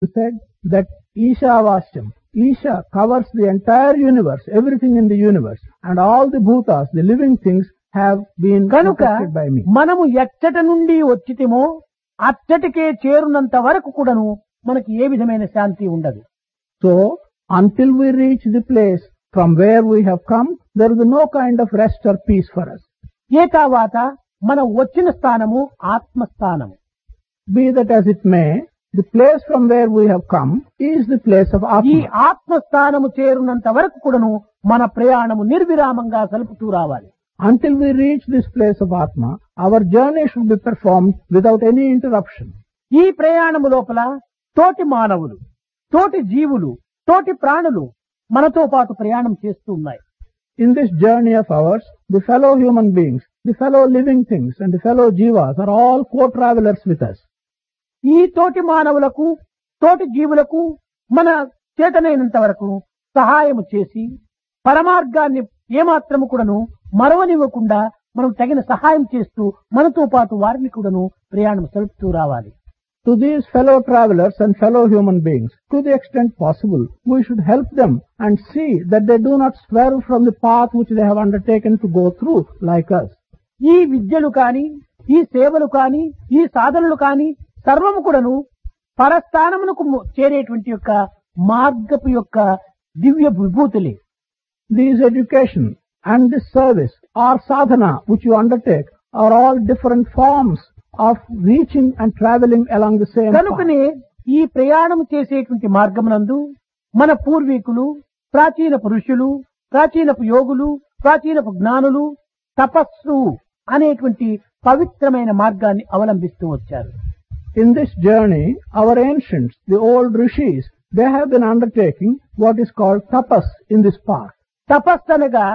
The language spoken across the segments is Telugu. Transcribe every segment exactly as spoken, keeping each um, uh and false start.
said that Ishavashyam, Isha covers the entire universe, everything in the universe, and all the bhutas, the living things, have been కనుక protected by me. మనము ఎచ్చట నుండి వచ్చితేమో అచ్చటికే చేరునంత వరకు కూడాను మనకి ఏ విధమైన శాంతి ఉండదు. So, until we reach the place from where we have come, there is no kind of rest or peace for us. ఏ తర్వాత మనం వచ్చిన స్థానము ఆత్మస్థానము. Be that as it may, the place from where we have come is the place of ఈ Atma. ఆత్మస్థానము చేరునంత వరకు కూడాను మన ప్రయాణము నిర్విరామంగా సలుపుతూ రావాలి. Until we reach this place of Atma, our journey should be performed without any interruption. ఈ ప్రయాణము లోపల తోటి మానవులు, తోటి జీవులు, తోటి ప్రాణులు మనతో పాటు ప్రయాణం చేస్తూ ఉన్నాయి. In this journey of ours, the fellow human beings, the fellow living things, and the fellow jivas are all co-travelers with us. ఈ తోటి మానవులకు, తోటి జీవులకు మన చేతనైనంత వరకు సహాయము చేసి పరమార్గాన్ని ఏమాత్రము కూడాను మరవనివ్వకుండా మనం తగిన సహాయం చేస్తూ మనతో పాటు వారిని కూడాను ప్రయాణం సలుపుతూ రావాలి. To these fellow travelers and fellow human beings, to the extent possible, we should help them and see that they do not swerve from the path which they have undertaken to go through like us. ఈ విద్యలు కాని, ఈ సేవలు కాని, ఈ సాధనలు కాని సర్వము కూడాను పరస్థానమునకు చేరేటువంటి యొక్క మార్గపు యొక్క దివ్య విభూతులే. These education and this service or sadhana which you undertake are all different forms of reaching and traveling along the same path. కనుకనే ఈ ప్రయాణం చేసేటువంటి మార్గమునందు మన పూర్వీకులు, ప్రాచీన పురుషులు, ప్రాచీనపు యోగులు, ప్రాచీనపు జ్ఞానులు తపస్సు అనేటువంటి పవిత్రమైన మార్గాన్ని అవలంబిస్తూ వచ్చారు. In this journey, our ancients, the old rishis, they have been undertaking what is called tapas in this path. తపస్సు అనగా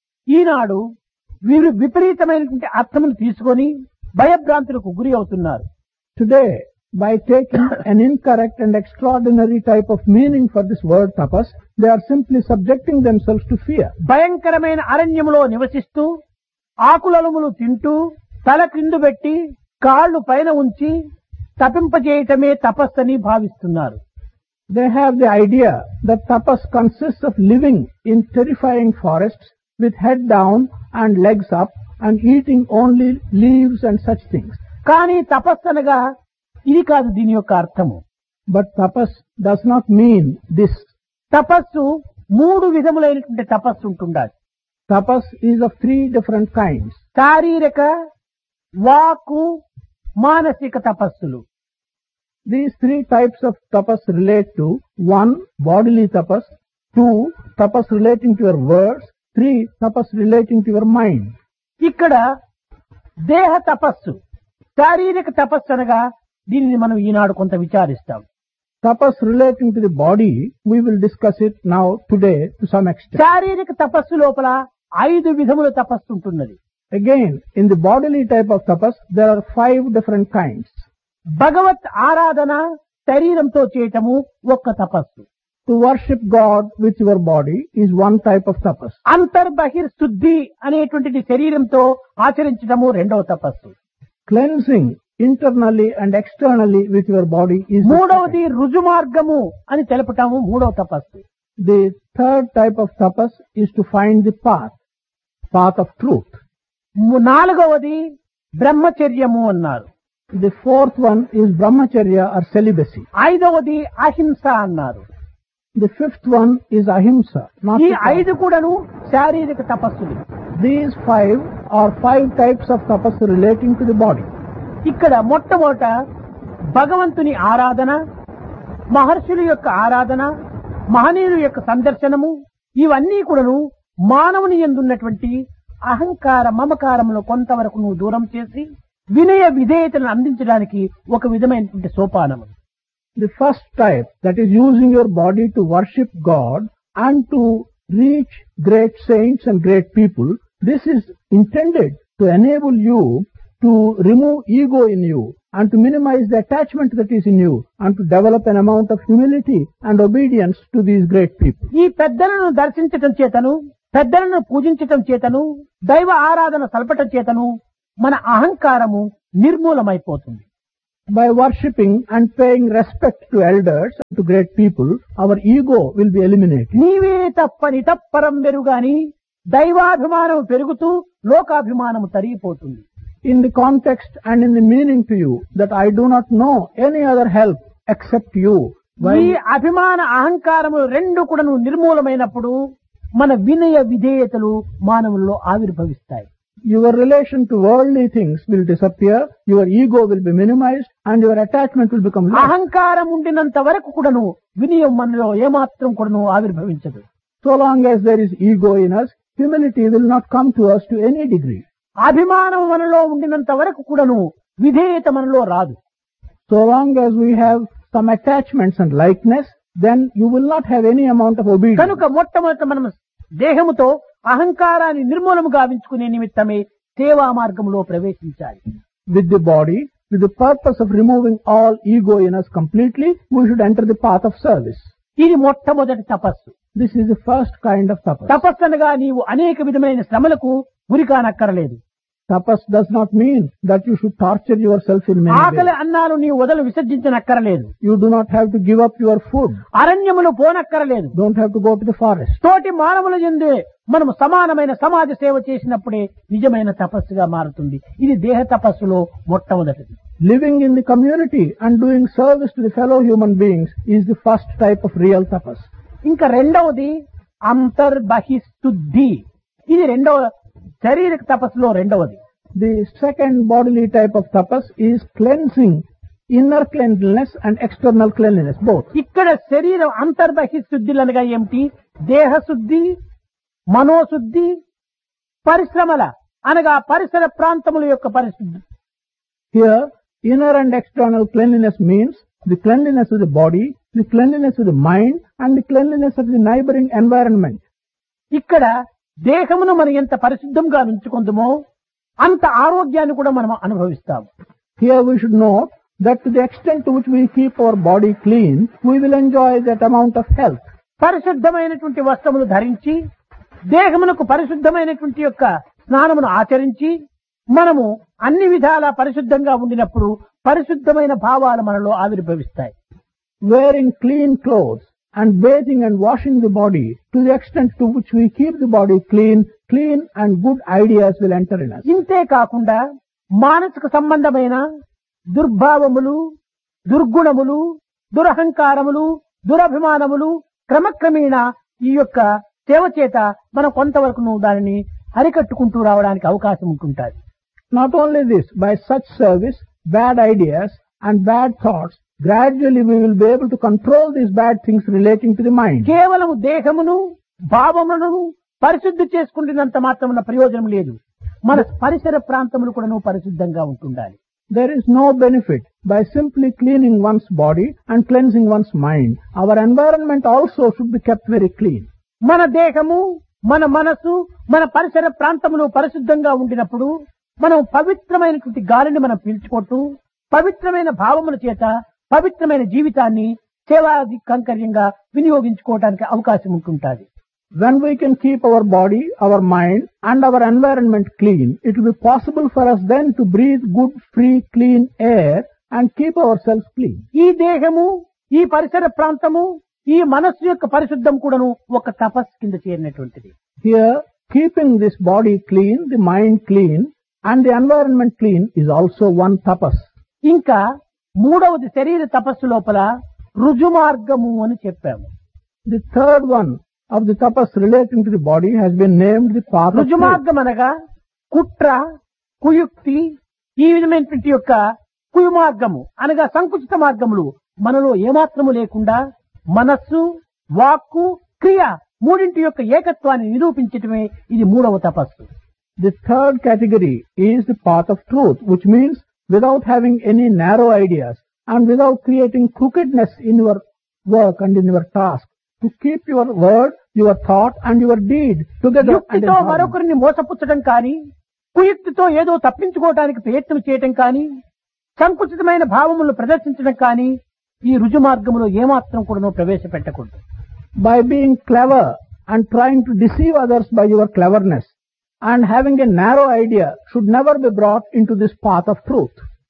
ఈనాడు వీరు విపరీతమైనటువంటి అర్థమును తీసుకొని భయభ్రాంతులకు గురి అవుతున్నారు. Today, by taking an incorrect and extraordinary type of meaning for this word tapas, they are simply subjecting themselves to fear. భయంకరమైన అరణ్యములో నివసిస్తూ ఆకులములు తింటూ తల క్రిందు పెట్టి కాళ్ళు పైన ఉంచి తపింపజేయటమే తపస్సని భావిస్తున్నారు. They have the idea that tapas consists of living in terrifying forests with head down and legs up and eating only leaves and such things. కానీ తపస్సు అనగా ఇది కాదు దీని యొక్క అర్థము. But tapas does not mean this. తపస్సు మూడు విధములైనటువంటి తపస్సు ఉంటుండాలి. Tapas is of three different kinds. శారీరక, వాక్కు, మానసిక తపస్సులు. These three types of tapas relate to one, bodily tapas, two, tapas relating to your words, three, tapas relating to your mind. ఇక్కడ దేహ తపస్సు, శారీరక తపస్సు అనగా దీనిని మనం ఈనాడు కొంత విచారిస్తాం. Tapas relating to the body, we will discuss it now today to some extent. శారీరక తపస్సు లోపల ఐదు విధముల తపస్సు ఉంటున్నది. Again, in the bodily type of tapas, there are five different kinds. భగవత్ ఆరాధన శరీరంతో చేయటము ఒక్క తపస్సు. To worship God with your body is one type of tapas. అంతర్బహిర్ శుద్ధి అనేటువంటిది శరీరంతో ఆచరించడము రెండవ తపస్సు. Cleansing internally and externally with your body is the మూడవది second. రుజు మార్గము అని తెలపటము మూడవ తపస్సు. The third type of tapas is to find the path, path of truth. నాలుగవది బ్రహ్మచర్యము అన్నారు. The fourth one is brahmacharya or celibacy. ఐదవది అహింస అన్నారు. The fifth one is ahimsa. Not ఈ to kill. ఐదు కూడాను శారీరక తపస్సులు. These five are five types of tapas relating to the body. ఇక్కడ మొట్టమొదట భగవంతుని ఆరాధన, మహర్షుల యొక్క ఆరాధన, మహనీయుల యొక్క సందర్శనము, ఇవన్నీ కూడాను మానవుని యందున్నటువంటి అహంకార మమకారమును కొంతవరకు నువ్వు దూరం చేసి వినయ విధేయతలను అందించడానికి ఒక విధమైనటువంటి సోపానము. The first type, that is using your body to worship God and to reach great saints and great people, this is intended to enable you to remove ego in you and to minimize the attachment that is in you and to develop an amount of humility and obedience to these great people. ఈ పెద్దలను దర్శించటం చేతను, పెద్దలను పూజించటం చేతను, దైవ ఆరాధన సల్పటం చేతను మన అహంకారము నిర్మూలమైపోతుంది. By worshipping and paying respect to elders and to great people, our ego will be eliminated. నీవే తప్పని తప్పరం వెరుగాని దైవాభిమానం పెరుగుతూ లోకాభిమానము తరిగిపోతుంది. In the context and in the meaning to you that I do not know any other help except you. ఈ While అభిమాన అహంకారములు రెండు కూడాను నిర్మూలమైనప్పుడు మన వినయ విధేయతలు మానవుల్లో ఆవిర్భవిస్తాయి. your relation to worldly things will disappear, your ego will be minimized, and your attachment will become less. అహంకారం ఉండినంత వరకు కూడాను వినయం మనలో ఏమాత్రం కూడాను ఆవిర్భవించదు. So long as there is ego in us, humility will not come to us to any degree. అభిమానం మనలో ఉండినంత వరకు కూడాను విధేయత మనలో రాదు. So long as we have some attachments and likeness, then you will not have any amount of obedience. కనుక మొట్టమొదట మనం దేహముతో అహంకారాన్ని నిర్మూలము గావించుకునే నిమిత్తమే సేవా మార్గంలో ప్రవేశించాలి. With the body, with the purpose of removing all ego in us completely, we should enter the path of service. ఇది మొట్టమొదటి తపస్సు. This is the first kind of tapas. తపస్సు అనగా నీవు అనేక విధమైన శ్రమలకు గురి కానక్కరలేదు. Tapas does not mean that you should torture yourself in many ఆకలి ways. అన్నాలు నీవు వదలు విసర్జించనక్కరలేదు. You do not have to give up your food. అరణ్యములు పోనక్కరలేదు. Don't have to go to the forest. తోటి మానవుల యందే మనము సమానమైన సమాజ సేవ చేసినప్పుడే నిజమైన తపస్సుగా మారుతుంది. ఇది దేహ తపస్సులో మొట్టమొదటిది. Living in the community and doing service to the fellow human beings is the first type of real tapas. ఇంకా రెండవది అంతర్బహిశుద్ధి. ఇది రెండవ శారీరక తపస్సులో రెండవది. The second bodily type of tapas is cleansing, inner cleanliness and external cleanliness, both. ఇక్కడ శరీరం అంతర్బహిశుద్ధులు అనగా ఏమిటి? దేహశుద్ధి, మనోశుద్ధి, పరిశ్రమల అనగా పరిసర ప్రాంతముల యొక్క పరిశుద్ధి. Here, inner and external cleanliness means the cleanliness of the body, the cleanliness of the mind, and the cleanliness of the neighboring environment. ఇక్కడ దేహమును మనం ఎంత పరిశుద్ధంగా ఉంచుకుందామో అంత ఆరోగ్యాన్ని కూడా మనం అనుభవిస్తాము. Here we should note that to the extent to which we keep our body clean, we will enjoy that amount of health. పరిశుద్ధమైనటువంటి వస్త్రములు ధరించి దేహమునకు పరిశుద్ధమైనటువంటి యొక్క స్నానమును ఆచరించి మనము అన్ని విధాలా పరిశుద్ధంగా ఉండినప్పుడు పరిశుద్ధమైన భావాలు మనలో ఆవిర్భవిస్తాయి. Wearing clean clothes and bathing and washing the body, to the extent to which we keep the body clean, clean and good ideas will enter in us. ఇంతే కాకుండా మానసిక సంబంధమైన దుర్భావములు, దుర్గుణములు, దురహంకారములు, దురభిమానములు క్రమక్రమేణా ఈ యొక్క సేవ చేత మనం కొంతవరకు దానిని అరికట్టుకుంటూ రావడానికి అవకాశం ఉంటుంటుంది. Not only this, by such service, bad ideas and bad thoughts, gradually we will be able to control these bad things relating to the mind. కేవలం దేహమును భావములను పరిశుద్ధి చేసుకుంటున్నంత మాత్రమున ప్రయోజనం లేదు. మన పరిసర ప్రాంతములు కూడా పరిశుద్ధంగా ఉంటుండాలి. There is no benefit by simply cleaning one's body and cleansing one's mind. Our environment also should be kept very clean. మన దేహము, మన మనసు, మన పరిసర ప్రాంతములు పరిశుద్ధంగా ఉండినప్పుడు మనం పవిత్రమైనటువంటి గాలిని మనం పీల్చుకుంటూ పవిత్రమైన భావముల చేత పవిత్రమైన జీవితాన్ని సేవాది కంకర్యంగా వినియోగించుకోవడానికి అవకాశం ఉంటుంటుంది. When we can keep our body, our mind and our environment clean, it will be possible for us then to breathe good, free, clean air and keep ourselves clean. ఈ దేహము, ఈ పరిసర ప్రాంతము, ఈ మనస్సు యొక్క పరిశుద్ధం కూడాను ఒక తపస్సు కింద చేరినటువంటిది. Here, keeping this body clean, the mind clean and the environment clean is also one tapas. ఇంకా మూడవది శరీర తపస్సు లోపల రుజుమార్గము అని చెప్పాము. The third one of the tapas relating to the body has been named the path of truth. రుజుమార్గం అనగా కుట్ర, కుయుక్తి, ఈ విధమైనటువంటి యొక్క కుయుమార్గము అనగా సంకుచిత మార్గములు మనలో ఏమాత్రము లేకుండా మనస్సు, వాక్కు, క్రియ మూడింటి యొక్క ఏకత్వాన్ని నిరూపించటమే ఇది మూడవ తపస్సు. The third category is the path of truth, which means without having any narrow ideas and without creating crookedness in your work and in your task, to keep your word, your thought and your deed together. and in యుక్తితో harmony. మరొకరిని మోసపుచ్చడం కానీ, కుయుక్తితో ఏదో తప్పించుకోవడానికి ప్రయత్నం చేయటం కానీ, సంకుచితమైన భావములను ప్రదర్శించడం కానీ ఈ రుజు మార్గములో ఏమాత్రం కూడా ప్రవేశపెట్టకూడదు. By being clever and trying to deceive others by your cleverness and having a narrow idea should never be brought into this path of truth.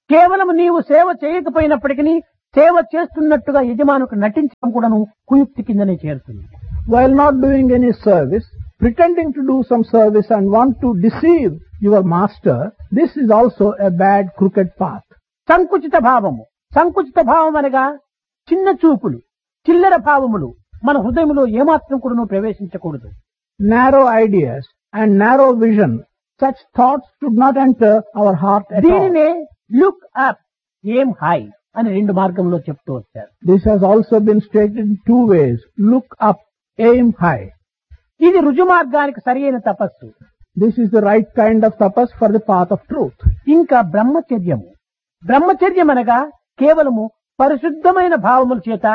కేవలం నీవు సేవ చేయకపోయినప్పటికీ సేవ చేస్తున్నట్టుగా యజమానుకు నటించడం కూడాను కుయుక్తి కిందనే చేరుతుంది. While not doing any service, pretending to do some service and want to deceive your master, this is also a bad crooked path. సంకుచిత భావము. సంకుచిత భావం అనగా చిన్న చూపులు, చిల్లర భావములు మన హృదయంలో ఏమాత్రం కూడాను ప్రవేశించకూడదు. Narrow ideas and narrow vision, such thoughts should not enter our heart at all. దీనినే లుక్ అప్, ఏం హై అని రెండు మార్గంలో చెప్తూ వచ్చారు. This has also been stated in two ways. Look up, aim high. ఇది రుజు మార్గానికి సరియైన తపస్సు. This is the right kind of tapas for the path of truth. ఇంకా బ్రహ్మచర్యము. బ్రహ్మచర్యం అనగా కేవలము పరిశుద్ధమైన భావముల చేత,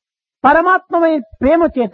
పరమాత్మమైన ప్రేమ చేత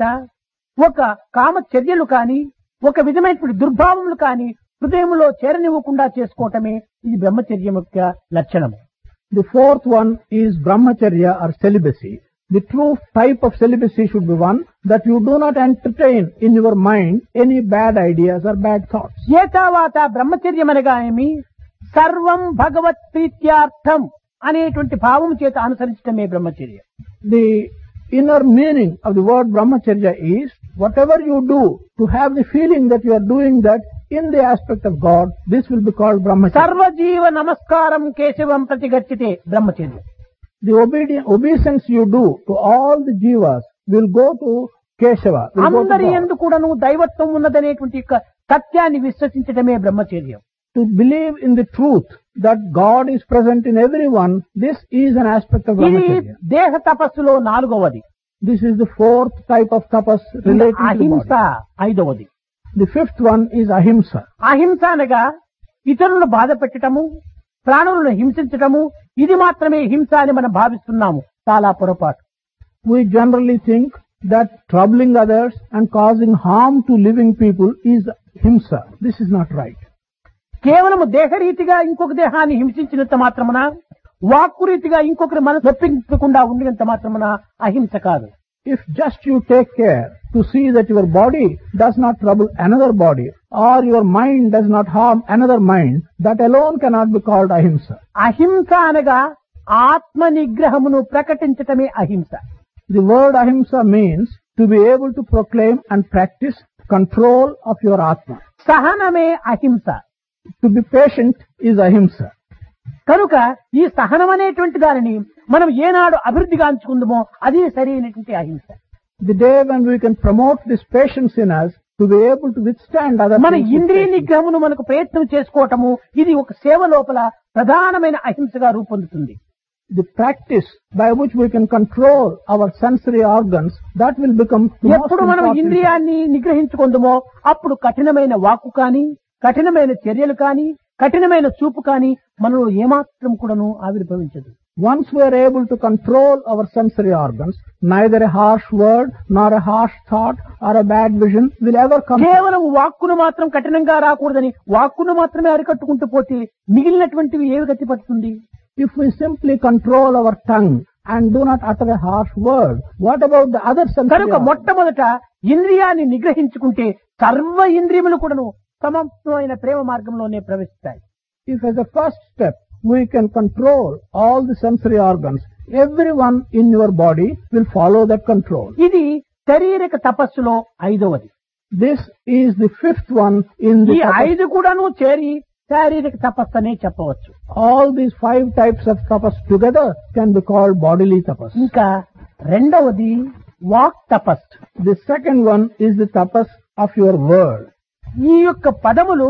ఒక కామచర్యలు కాని, ఒక విధమైనటువంటి దుర్భావములు కాని హృదయంలో చేరనివ్వకుండా చేసుకోవటమే ఇది బ్రహ్మచర్యం యొక్క లక్షణము. The fourth one is brahmacharya or celibacy. The true type of celibacy should be one that you do not entertain in your mind any bad ideas or bad thoughts. ఏతావాత బ్రహ్మచర్యం అనగా ఏమి? సర్వం భగవత్ ప్రీత్యార్థం అనేటువంటి భావం చేత అనుసరించడమే బ్రహ్మచర్య. The inner meaning of the word brahmacharya is whatever you do to have the feeling that you are doing that in the aspect of God, this will be called brahmacharya. సర్వజీవ నమస్కారం కేశవం ప్రతి గచ్చితే బ్రహ్మచర్య. The obedience, obeisance you do to all the jivas will go to Keshava. will go to అందరి God. యందు కూడాను దైవత్వం ఉన్నదనేటువంటి యొక్క సత్యాన్ని విశ్వసించడమే బ్రహ్మచర్యం. To believe in the truth that God is present in everyone, this is an aspect of ఇది brahmacharya. దేహ తపస్సులో నాలుగవది. This is the fourth type of tapas relating to the అహింస body. ఐదవది. The fifth one is ahimsa. అహింస అనగా ఇతరులను బాధ పెట్టడము, ప్రాణులను హింసించటము, ఇది మాత్రమే హింస అని మనం భావిస్తున్నాము. చాలా పొరపాటు. We generally think that troubling others and causing harm to living people is himsa. This is not right. కేవలము దేహరీతిగా ఇంకొక దేహాన్ని హింసించినంత మాత్రమున, వాక్కు రీతిగా ఇంకొకరి మనసు నొప్పించకుండా ఉండినంత మాత్రమున అహింస కాదు. If just you take care to see that your body does not trouble another body or your mind does not harm another mind, that alone cannot be called ahimsa. అహింస అనగా ఆత్మ నిగ్రహమును ప్రకటించటమే అహింస. The word ahimsa means to be able to proclaim and practice control of your atma. సహనమే అహింస. To be patient is ahimsa. కనుక ఈ సహనం అనేటువంటి దానిని మనం ఏనాడు అభివృద్ధిగాంచుకుందామో అది సరైనటువంటి అహింస. The day when we can promote this patience in us to be able to withstand other మన things with ఇంద్రియ patience. నిగ్రహమును మనకు ప్రయత్నం చేసుకోవటము ఇది ఒక సేవ లోపల ప్రధానమైన అహింసగా రూపొందుతుంది. The practice by which we can control our sensory organs, that will become the most ఎప్పుడు మనం important. ఇంద్రియాన్ని నిగ్రహించుకుందామో అప్పుడు కఠినమైన వాక్కు కానీ, కఠినమైన చర్యలు కానీ, కఠినమైన చూపు కానీ మనలో ఏమాత్రం కూడాను ఆవిర్భవించదు. Once we are able to control our sensory organs, neither a harsh word nor a harsh thought or a bad vision will ever come. కేవలం వాక్కును మాత్రం కఠినంగా రాకూడదని వాక్కును మాత్రమే అరికట్టుకుంటూ పోతే మిగిలినటువంటివి ఏవి గతి పడుతుంది? If we simply control our tongue and do not utter a harsh word, what about the other sensory కనుక organs? మొట్టమొదట ఇంద్రియాన్ని నిగ్రహించుకుంటే సర్వ ఇంద్రియములు కూడాను సమమైన ప్రేమ మార్గంలోనే ప్రవేశిస్తాయి. If as a first step we can control all the sensory organs, everyone in your body will follow that control. ఇది శారీరక తపస్సులో ఐదవది. This is the fifth one in ఈ the tapas. ఐదు కూడాను చేరి శారీరక తపస్సు అనే చెప్పవచ్చు. All these five types of tapas together can be called bodily tapas. ఇంకా రెండవది వాక్ తపస్సు. The second one is the tapas of your word. ఈ యొక్క పదములు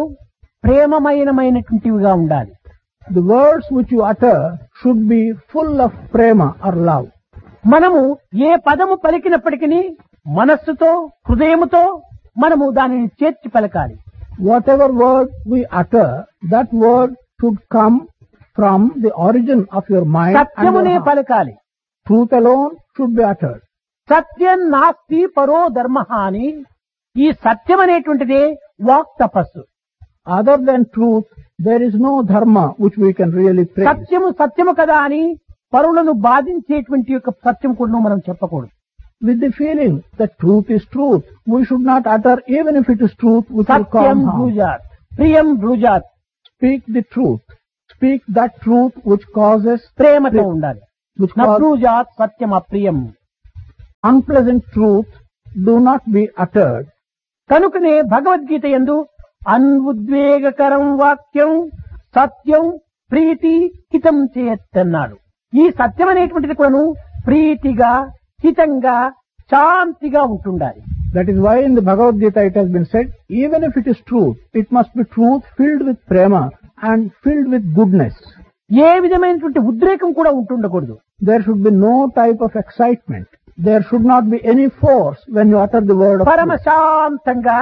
ప్రేమమయమైనటువంటివిగా ఉండాలి. The words which you utter should be full of prema or love. మనము ఏ పదము పలికినప్పటికీ మనస్సుతో, హృదయముతో మనము దానిని చేర్చి పలకాలి. Whatever word we utter, that word should come from the origin of your mind and సత్యమునే your heart. పలకాలి. Truth alone should be uttered. సత్యం నాస్తి పరో ధర్మ అని, ఈ సత్యం అనేటువంటిదే వాక్ తపస్సు. Other than truth, there is no dharma which we can really praise. సత్యము సత్యము కదా అని పరులను బాధించేటువంటి యొక్క సత్యం కూడా మనం చెప్పకూడదు. With the feeling that truth is truth, we should not utter even if it is truth which will Satyam cause harm. బ్రూజాత్, ప్రియం బ్రూజాత్. Speak the truth. speak that truth which causes ప్రేమతో ఉండాలి. which causes నబ్రూజాత్ Satyam అప్రియం. unpleasant truth do not be uttered. కనుకనే భగవద్గీత యందు అన్ఉద్వేగకరం వాక్యం సత్యం ప్రీతి హితం చేయత్తన్నాడు. ఈ సత్యం అనేటువంటిది కూడాను ప్రీతిగా హితంగా శాంతిగా ఉంటుండాలి. That is why in the Bhagavad Gita it has been said, even if it is truth, it must be truth filled with prema and filled with goodness. ఏ విధమైనటువంటి ఉద్రేకం కూడా ఉంటుండకూడదు. There should be no type of excitement. There should not be any force when you utter the word of పరమ truth. శాంతంగా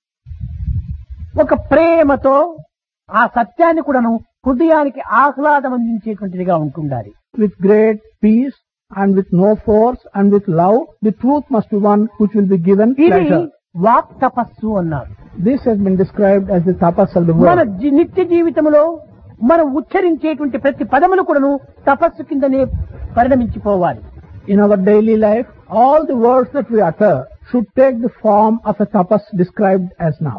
ఒక ప్రేమతో ఆ సత్యాన్ని కూడాను హృదయానికి ఆహ్లాదం అందించేటువంటిదిగా ఉంటుండాలి. With great peace and with no force and with love, the truth must be one which will be given ఇది pleasure. వాక్ తపస్సు అన్నారు. This has been described as the tapas of the మన word. జీ- నిత్య జీవితంలో మనం ఉచ్చరించేటువంటి ప్రతి పదములు కూడాను తపస్సు కిందనే పరిణమించిపోవాలి. In our daily life, all the words that we utter should take the form of a tapas described as now.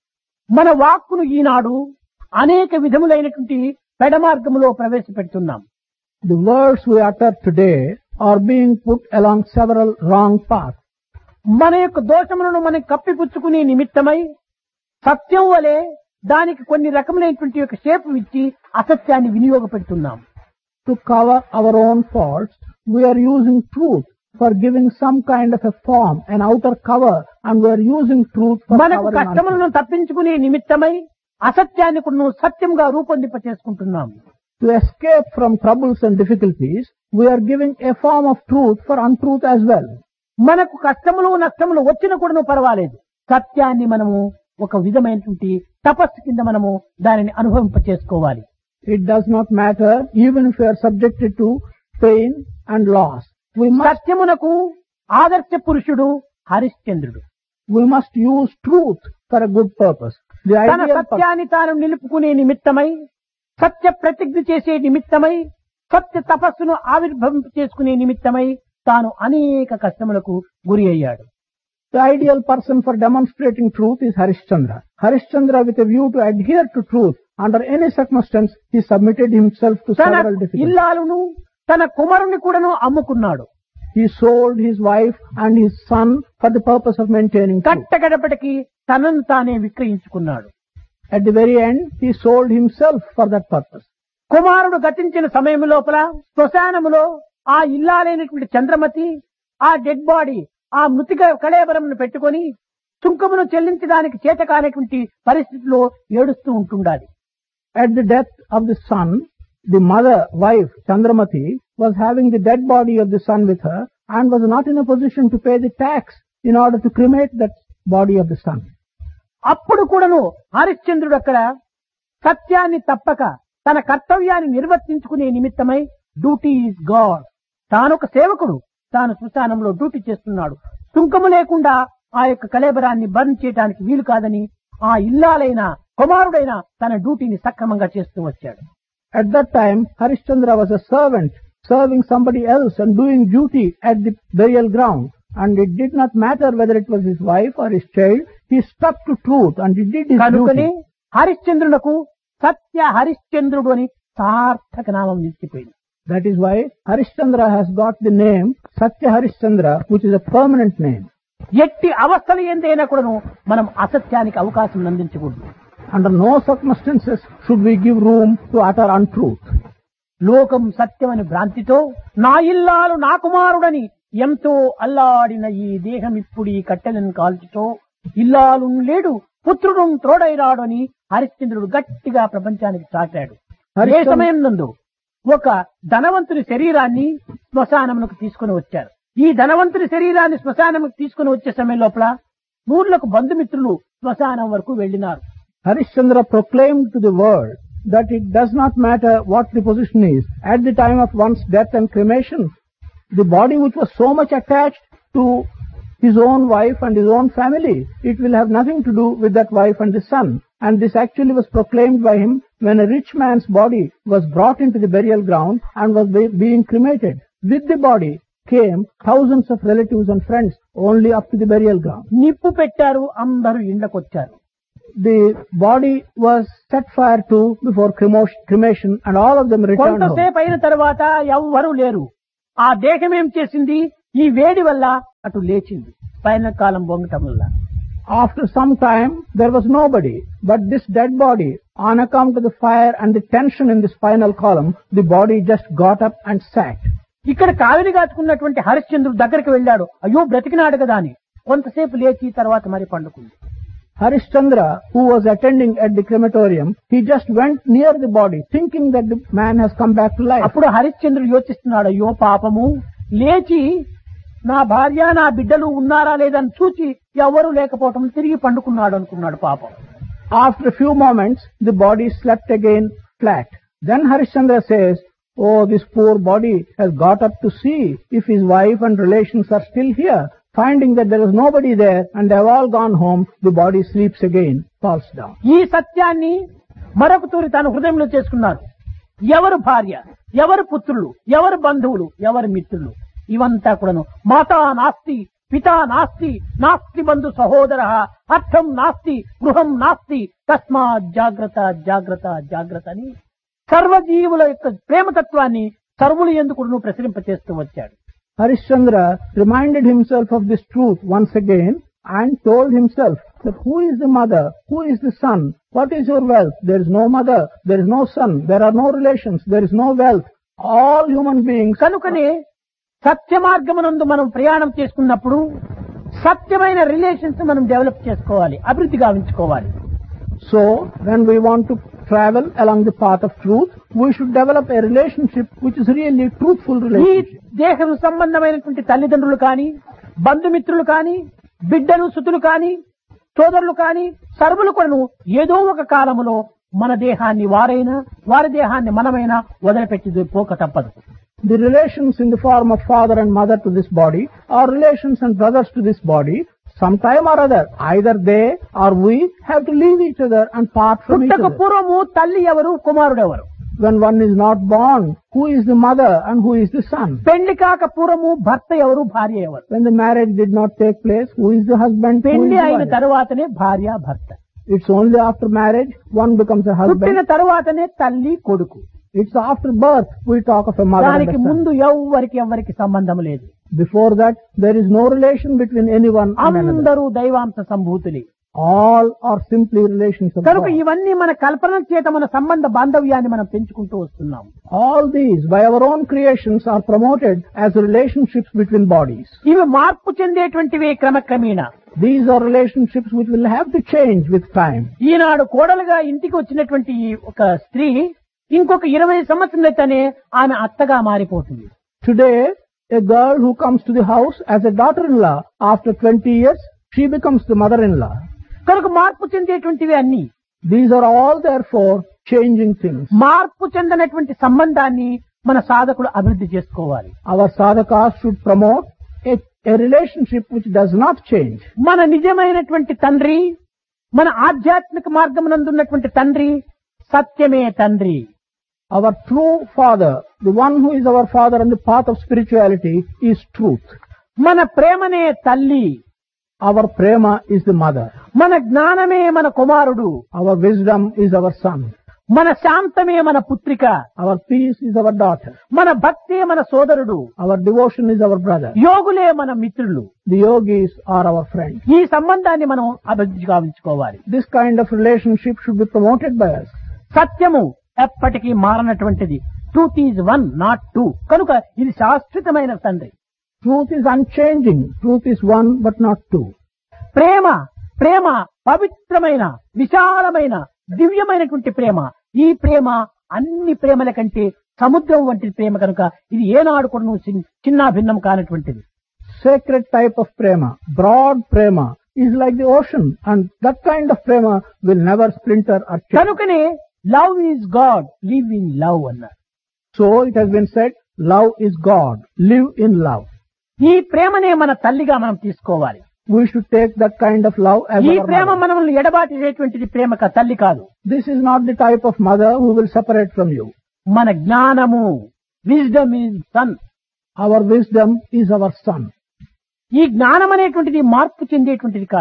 మన వాక్కును ఈనాడు అనేక విధములైనటువంటి పెడమార్గములో ప్రవేశపెడుతున్నాం. The words we utter today are being put along several wrong paths. మన యొక్క దోషములను మనం కప్పిపుచ్చుకునే నిమిత్తమై సత్యం వలె దానికి కొన్ని రకములైనటువంటి యొక్క షేపు ఇచ్చి అసత్యాన్ని వినియోగపెడుతున్నాం. To cover our own faults, we are using truth for giving some kind of a form, an outer cover, and we are using truth for మనకు covering untruth. కష్టములను తప్పించుకునే నిమిత్తమై అసత్యాన్ని కూడా సత్యంగా రూపొందింప చేసుకుంటున్నాం. To escape from troubles and difficulties, we are giving a form of truth for untruth as well. మనకు కష్టములు నష్టములు వచ్చినా కూడాను పర్వాలేదు, సత్యాన్ని మనము ఒక విధమైనటువంటి తపస్సు కింద మనము దానిని అనుభవింప చేసుకోవాలి. It does not matter even if we are subjected to pain and loss. We must, సత్యమునకు ఆదర్శ పురుషుడు హరిశ్చంద్రుడు. we must use truth for a good purpose. The తన ideal purpose. సత్యాన్ని తాను నిలుపుకునే నిమిత్తమై, సత్య ప్రతిజ్ఞ చేసే నిమిత్తమై, సత్య తపస్సును ఆవిర్భవింప చేసుకునే నిమిత్తమై తాను అనేక కష్టములకు గురి అయ్యాడు. The ideal person for demonstrating truth is Harishchandra. Harishchandra, with a view to adhere to truth under any circumstance, he submitted himself to తన several difficulties. ఇల్లాలును తన కుమారుని కూడాను అమ్ముకున్నాడు. He sold his wife and his son for the purpose of maintaining truth. కట్టగడపటికి తనను తానే విక్రయించుకున్నాడు. At the very end, he sold himself for that purpose. కుమారుడు గతించిన సమయం లోపల శ్మశానములో ఆ ఇల్లాలైనటువంటి చంద్రమతి ఆ డెడ్ బాడీ ఆ మృతిక కళేబరమును పెట్టుకొని సుంకమును చెల్లించడానికి చేత కానటువంటి పరిస్థితిలో ఏడుస్తూ ఉంటుండాలి. At the death of the son, the mother, wife, Chandramati, was having the dead body of the son with her and was not in a position to pay the tax in order to cremate that body of the son. అప్పుడు కూడాను హరిశ్చంద్రుడు అక్కడ సత్యాన్ని తప్పక తన కర్తవ్యాన్ని నిర్వర్తించుకునే నిమిత్తమై డ్యూటీ ఈజ్ గాడ్, తానొక సేవకుడు, తాను శ్మశానంలో డ్యూటీ చేస్తున్నాడు. సుంకము లేకుండా ఆ యొక్క కళేబరాన్ని బర్న్ చేయడానికి వీలు కాదని ఆ ఇల్లాలైన కుమారుడైన తన డ్యూటీని సక్రమంగా చేస్తూ వచ్చాడు. At that time, Harishchandra was a servant serving somebody else and doing duty at the burial ground. And it did not matter whether it was his wife or his child. He stuck to truth and he did his కనుకనే duty. హరిశ్చంద్రునకు సత్య హరిశ్చంద్రుడు అని సార్థక నామం నిలిచిపోయింది. That is why Harishchandra has got the name Satya Harishchandra, which is a permanent name. ఎట్టి అవస్థలు ఏందైనా కూడాను మనం అసత్యానికి అవకాశం అందించకూడదు. Under no circumstances should we give room to utter untruth. లోకం సత్యమని భ్రాంతితో నా ఇల్లాలు నా కుమారుడని ఎంతో అల్లాడిన ఈ దేహం ఇప్పుడు ఈ కట్టెలను కాల్చుతో ఇల్లాలు లేడు పుత్రుడు తోడైరాడు అని హరిశ్చంద్రుడు గట్టిగా ప్రపంచానికి చాటాడు. ఏ హరిశ్చంద్ర- సమయం నందు ఒక ధనవంతుని శరీరాన్ని శ్మశానమునకు తీసుకుని వచ్చారు. ఈ ధనవంతుని శరీరాన్ని శ్మశానముకు తీసుకుని వచ్చే సమయం లోపల నూర్లకు బంధుమిత్రులు శ్మశానం వరకు వెళ్లినారు. Harishchandra proclaimed to the world that it does not matter what the position is. At the time of one's death and cremation, the body which was so much attached to his own wife and his own family, it will have nothing to do with that wife and the son. And this actually was proclaimed by him when a rich man's body was brought into the burial ground and was be- being cremated. With the body came thousands of relatives and friends only up to the burial ground. నిప్పు పెట్టారు, అందరూ ఇండ్లకొచ్చారు. the body was set fire to before cremo- cremation, and all of them returned home. కొంతసేపు అయిన తర్వాత ఎవ్వరూ లేరు. ఆ దేహం ఏం చేసింది? ఈ వేడి వల్ల అటు లేచింది. పైన కాలం బొంగటం వల్ల. After some time, there was nobody, but this dead body, on account of the fire and the tension in the spinal column, the body just got up and sat. ఇక్కడ కావిరి కాచుకున్నటువంటి హరిశ్చంద్రుడు దగ్గరికి వెళ్ళాడు. అయ్యో బ్రతికినాడు కదా అని. కొంతసేపు లేచి తర్వాత మరి పండుకుంది. Harishchandra, who was attending at the crematorium, he just went near the body, thinking that the man has come back to life. అప్పుడు హరిశ్చంద్రుడు యోచిస్తున్నాడు, అయ్యో పాపము, లేచి నా భార్య నా బిడ్డలు ఉన్నారా లేదని చూచి ఎవరు లేకపోవటం తిరిగి పండుకున్నాడు అనుకున్నాడు పాపం. After a few moments, the body slept again flat. Then Harishchandra says, oh, this poor body has got up to see if his wife and relations are still here. Finding that there is nobody there and they have all gone home, the body sleeps again, falls down. ఈ సత్యాన్ని మరొక తూరి తన హృదయంలో చేసుకున్నారు. ఎవరు భార్య, ఎవరు పుత్రులు, ఎవరు బంధువులు, ఎవరు మిత్రులు, ఇవంతా కూడాను మాతా నాస్తి, పితా నాస్తి, నాస్తి బంధు సహోదర, అర్థం నాస్తి, గృహం నాస్తి, తస్మాత్ జాగ్రత్త జాగ్రత్త జాగ్రత్త అని సర్వజీవుల యొక్క ప్రేమతత్వాన్ని సర్వులు ఎందుకు ప్రసరింపచేస్తూ వచ్చాడు. Harishchandra reminded himself of this truth once again and told himself that who is the mother, who is the son, what is your wealth? There is no mother, there is no son, there are no relations, there is no wealth. All human beings. కనుకనే సత్య మార్గమునందు మనం ప్రయాణం చేసుకున్నప్పుడు సత్యమైన రిలేషన్స్ మనం డెవలప్ చేసుకోవాలి, అభివృద్ధి గావించుకోవాలి. So, when we want to travel along the path of truth, we should develop a relationship which is really truthful ఈ relationship. దేహం సంబంధమైనటువంటి తల్లిదండ్రులు కానీ, బంధుమిత్రులు కానీ, బిడ్డలు సుతులు కానీ, సోదరులు కానీ, సర్వులు కూడాను ఏదో ఒక కాలములో మన దేహాన్ని వారైనా, వారి దేహాన్ని మనమైనా వదిలిపెట్టి పోక తప్పదు. The relations in the form of father and mother to this body, or relations and brothers to this body, sometime or other, either they or we have to leave each other and part from each పుట్టక other. పూర్వము తల్లి ఎవరు, కుమారుడు ఎవరు? When one is not born, who is the mother and who is the son? పెళ్లి కాక పూర్వము భర్త ఎవరు, భార్య ఎవరు? When the marriage did not take place, who is the husband? Who is పెళ్లి the అయిన wife? తరువాతనే భార్య భర్త. It's only after marriage one becomes a పుట్టిన husband. తరువాతనే తల్లి కొడుకు. It's after birth we talk of a mother and దానికి a son. ముందు ఎవ్వరికి ఎవ్వరికి సంబంధం లేదు. Before that, there is no relation between anyone and another. అందరూ దైవాంశ సంభూతులే. All are simply relations of కనుక God. ఇవన్నీ మన కల్పన చేత మన సంబంధ బాంధవ్యాన్ని మనం పెంచుకుంటూ వస్తున్నాం. All these, by our own creations, are promoted as relationships between bodies. ఇవి మార్పు చెందేటువంటివి క్రమక్రమేణా. These are relationships which will have to change with time. ఈనాడు కోడలుగా ఇంటికి వచ్చినటువంటి ఈ ఒక స్త్రీ ఇంకొక ఇరవై సంవత్సరాలైతేనే ఆమె అత్తగా మారిపోతుంది. Today, a girl who comes to the house as a daughter-in-law, after twenty years, she becomes the mother-in-law. కనుక మార్పు చెందేటువంటివి అన్ని. These are all therefore changing things. మార్పు చెందినటువంటి సంబంధాన్ని మన సాధకుడు అభివృద్ధి చేసుకోవాలి. Our sadhakas should promote a, a relationship which does not change. మన నిజమైనటువంటి తండ్రి, మన ఆధ్యాత్మిక మార్గమునందున్నటువంటి తండ్రి సత్యమే తండ్రి. Our true father, the one who is our father on the path of spirituality, is truth. మన ప్రేమనే తల్లి. Our prema is the mother. మన జ్ఞానమే మన కుమారుడు. Our wisdom is our son. మన శాంతమే మన పుత్రిక. Our peace is our daughter. మన భక్తే మన సోదరుడు. Our devotion is our brother. యోగులే మన మిత్రులు. The yogis are our friends. ఈ సంబంధాన్ని మనం అభివృద్ధి గావించుకోవాలి. This kind of relationship should be promoted by us. సత్యము ఎప్పటికీ మారనటువంటిది. Truth is one not two. కనుక ఇది శాశ్వతమైన తండ్రి. Truth is unchanging. Truth is one but not two. ప్రేమ ప్రేమ పవిత్రమైన విశాలమైన దివ్యమైనటువంటి ప్రేమ. ఈ ప్రేమ అన్ని ప్రేమల కంటే సముద్రం వంటి ప్రేమ కనుక ఇది ఏనాడు కూడా చిన్న భిన్నం కానటువంటిది. Sacred type of prema, broad prema, is like the ocean, and that kind of prema will never splinter or change. కనుకనే love is God, live in love అన్నారు. So it has been said, love is God, live in love. ఈ ప్రేమనే మన తల్లిగా మనం తీసుకోవాలి. We should take that kind of love as ఈ our ప్రేమ mother. మనల్ని ఎడబాటేటువంటిది ప్రేమ కా తల్లి కాదు. This is not the type of mother who will separate from you. మన జ్ఞానము, wisdom is sun. Our wisdom is our son. ఈ జ్ఞానం అనేటువంటిది మార్పు చెందేటువంటిది కాదు.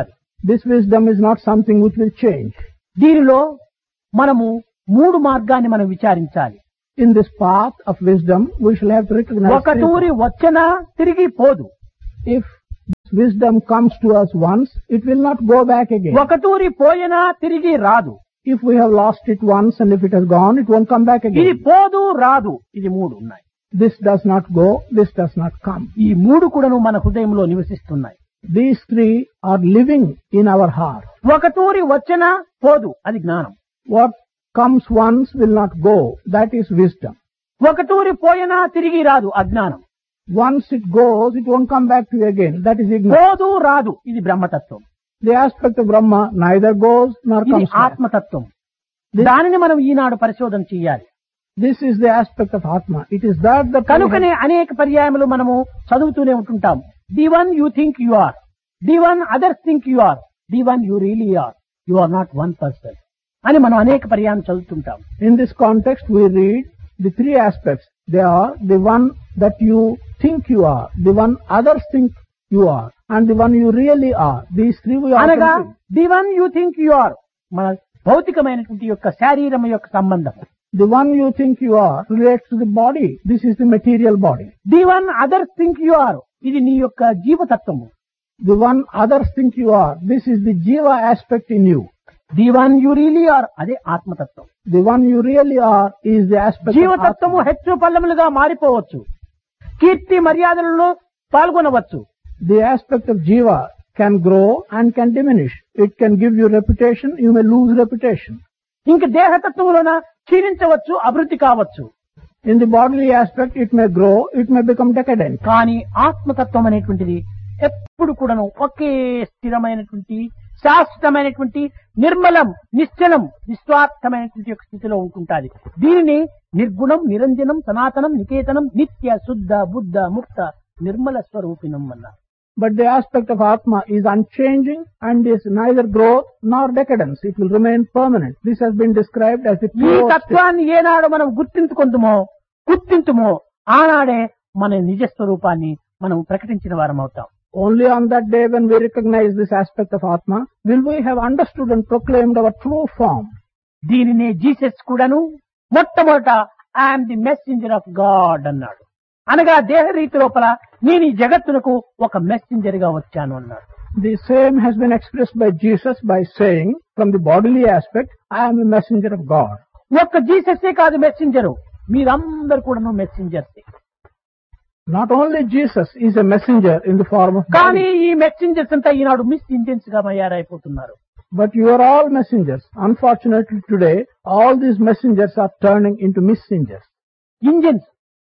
This wisdom is not something which will change. దీనిలో మనము మూడు మార్గాన్ని మనం విచారించాలి. In this path of wisdom, we shall have to recognize ఒక three తూరి వచ్చినా తిరిగి పోదు. If this wisdom comes to us once, it will not go back again. ఒక తూరి పోయినా తిరిగి రాదు. If we have lost it once and if it has gone, it won't come back ఇది again. పోదు రాదు, ఇది మూడు ఉన్నాయి. This does not go, this does not come. ఈ మూడు కూడాను మన హృదయంలో నివసిస్తున్నాయి. These three are living in our heart. ఒక తూరి వచ్చినా పోదు, అది జ్ఞానం. What comes once will not go, that is wisdom. ఒక తూరి పోయినా తిరిగి రాదు, అజ్ఞానం. Once it goes, it won't come back to you again, that is ignorance. పోదు రాదు, ఇది బ్రహ్మతత్వం. The aspect of Brahma neither goes nor ఇది comes back. ఆత్మతత్వం. దానిని మనం ఈనాడు పరిశోధన చేయాలి. This is the aspect of Atma. It is that that కనుకనే అనేక పర్యాయములు మనము చదువుతూనే ఉంటుంటాం. The one you think you are, the one others think you are, the one you really are, you are not one person అని మనం అనేక పర్యాయం చదువుతుంటాం. In this context, we read the three aspects. They are the one that you think you are, the one others think you are, and the one you really are. These three we are. అనగా the one you think you are మన భౌతికమైనటువంటి యొక్క శారీరం యొక్క సంబంధం. The one you think you are relates to the body. This is the material body. The one others think you are ఇది నీ యొక్క జీవతత్వము. The one others think you are, this is the jiva aspect in you. The one you really are అదే ఆత్మతత్వం. The one you really are is the aspect of జీవతత్వము Atma. హెచ్చు పల్లములుగా మారిపోవచ్చు, కీర్తి మర్యాదలలో పాల్గొనవచ్చు. The aspect of jiva can grow and can diminish. It can give you reputation, you may lose reputation. ఇంక దేహతత్వములోన క్షీణించవచ్చు, అభివృద్ధి కావచ్చు. In the bodily aspect, it may grow, it may become decadent. కానీ ఆత్మతత్వం అనేటువంటిది ఎప్పుడు కూడాను ఒకే స్థిరమైనటువంటి శాశ్వతమైనటువంటి నిర్మలం, నిశ్చలం, నిస్వార్థమైనటువంటి యొక్క స్థితిలో ఉంటుంటాది. దీనిని నిర్గుణం, నిరంజనం, సనాతనం, నికేతనం, నిత్య శుద్ధ బుద్ధ ముక్త నిర్మల స్వరూపిణం అన్నారు. But the aspect of Atma is unchanging and is neither growth nor decadence. It will remain permanent. This has been described as the ఈ pure state. తత్వాన్ని ఏనాడు మనం గుర్తించుకుందుమో గుర్తించుమో ఆనాడే మన నిజ స్వరూపాన్ని మనం ప్రకటించిన వారం అవుతాం. Only on that day when we recognize this aspect of Atma, will we have understood and proclaimed our true form. దీనినే జీసస్ కూడాను మొట్టమొదట I'm the messenger of God అన్నాడు. అనగా దేహ రీతి లోపల నేను ఈ జగత్తునకు ఒక మెసెంజర్ గా వచ్చాను అన్నాడు. The same has been expressed by Jesus by saying, from the bodily aspect, I am a messenger of God. ఒక్క జీసస్సే కాదు మెసెంజరు, మీరందరూ కూడాను మెసెంజర్సే. Not only Jesus is a messenger in the form of కానీ body, ఈ మెసెంజర్స్ అంతా ఈనాడు మిస్ ఇండియన్స్ గా తయారైపోతున్నారు. but you are all messengers. Unfortunately today, all these messengers are turning into messengers. Engines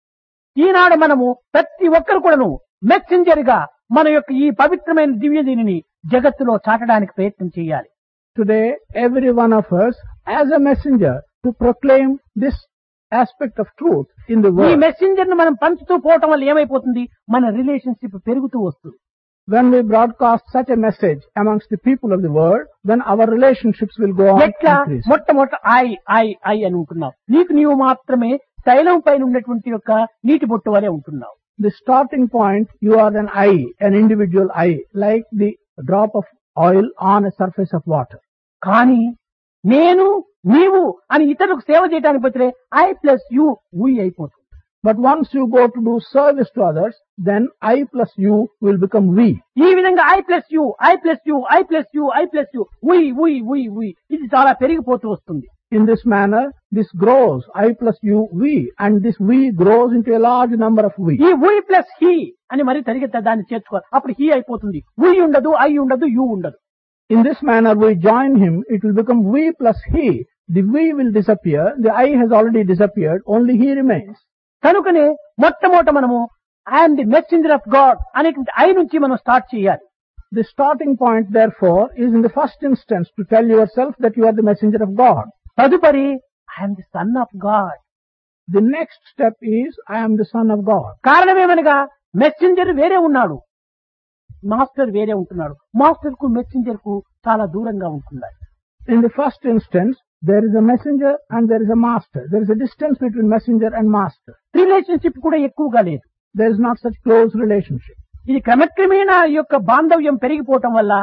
ఈనాడు మనము ప్రతి ఒక్కరు కూడాను మెసెంజర్ గా మన యొక్క ఈ పవిత్రమైన దివ్య దీనిని జగత్తులో చాటడానికి ప్రయత్నం చేయాలి. Today, every one of us as a messenger to proclaim this aspect of truth in the ఈ world. మెసెంజర్ ను మనం పంచుతూ పోవటం వల్ల ఏమైపోతుంది, మన రిలేషన్షిప్ పెరుగుతూ వస్తుంది. When we broadcast such a message amongst the people of the world, then our relationships will go on ఎట్లా increase. మొట్టమొదట ఐ ఐ ఐ అని ఉంటున్నావు. నీకు నీవు మాత్రమే తైలం పైన ఉన్నటువంటి యొక్క నీటి బొట్టు వలె ఉంటున్నావు. The starting point, you are an eye, an individual eye, like the drop of oil on a surface of water. కానీ నేను నీవు అని ఇతరులకు సేవ చేయడానికి పోతే ఐ ప్లస్ యు వి అయిపోతుంది. But once you go to do service to others, then I plus you will become we. ఈ విధంగా I plus you I plus you I plus you I plus you వి వి వి వి ఇది చాలా పెరిగిపోతూ వస్తుంది. In this manner, this grows, I plus you, we, and this we grows into a large number of we. ఈ వి ప్లస్ హీ అని మరి తరిగి దాన్ని చేర్చుకోవాలి. అప్పుడు హీ అయిపోతుంది. వి ఉండదు, ఐ ఉండదు, యు ఉండదు. In this manner, we join him, it will become we plus he. The we will disappear, the I has already disappeared, only he remains. కనుకనే మొట్టమొదట మనము I'm the messenger of God అనేటువంటి ఐ నుంచి మనం స్టార్ట్ చేయాలి. The starting point, therefore, is in the first instance to tell yourself that you are the messenger of God. తదుపరి I'm the son of God. The next step is, I am the son of God. కారణమేమనగా messenger వేరే ఉన్నాడు, మాస్టర్ వేరే ఉంటున్నాడు. మాస్టర్ కు మెసెంజర్ కు చాలా దూరంగా ఉంటున్నాడు. In the first instance, there is a messenger and there is a master. There is a distance between messenger and master. Relationship కూడా ఎక్కువగా లేదు. There is not such close relationship. ఇది క్రమక్రమేణా ఈ యొక్క బాంధవ్యం పెరిగిపోవటం వల్ల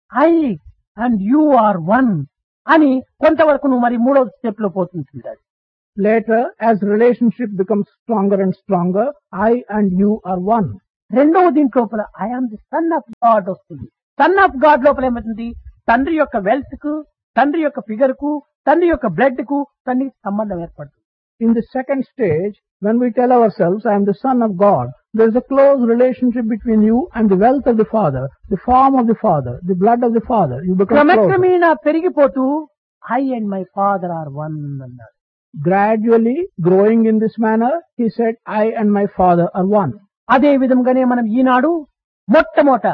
I and you are one అని కొంతవరకు నువ్వు మరి మూడవ స్టెప్ లో పోతుంటుంది అది. Later, as relationship becomes stronger and stronger, I and you are one. రెండవ దీంట్ లోపల I am the son of God వస్తుంది. సన్ ఆఫ్ గాడ్ లోపల ఏమవుతుంది? తండ్రి యొక్క వెల్త్ కు, తండ్రి యొక్క ఫిగర్ కు, తండ్రి యొక్క బ్లడ్ కు తండ్రి సంబంధం ఏర్పడుతుంది. In the second stage, when we tell ourselves, I am the son of God, there is a close relationship between you and the wealth of the Father, the form of the Father, the blood of the Father. You become closer. క్రమక్రమేణా పెరిగిపోతూ I and my father are one అన్నాడు. Gradually growing in this manner, he said, I and my Father are one. అదే విధంగానే మనం ఈనాడు మొట్టమొదట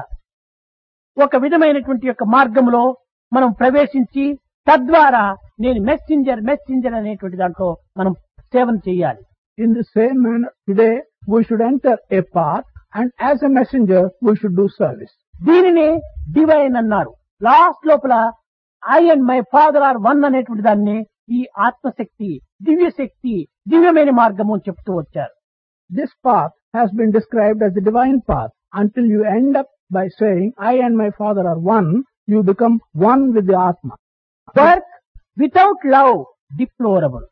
ఒక విధమైనటువంటి యొక్క మార్గంలో మనం ప్రవేశించి తద్వారా నేను మెస్సెంజర్ మెస్సెంజర్ అనేటువంటి దాంట్లో మనం సేవన చేయాలి. In the same manner, today we should enter a path, and as a messenger we should do service. దీనినే డివైన్ అన్నారు. లాస్ట్ లోపల I and my father are one అనేటువంటి దాన్ని ఈ ఆత్మశక్తి, దివ్య శక్తి, దివ్యమైన మార్గము అని చెప్తూ వచ్చారు. This path has been described as the divine path until you end up by saying, I and my Father are one. You become one with the Atma. Work without love, deplorable.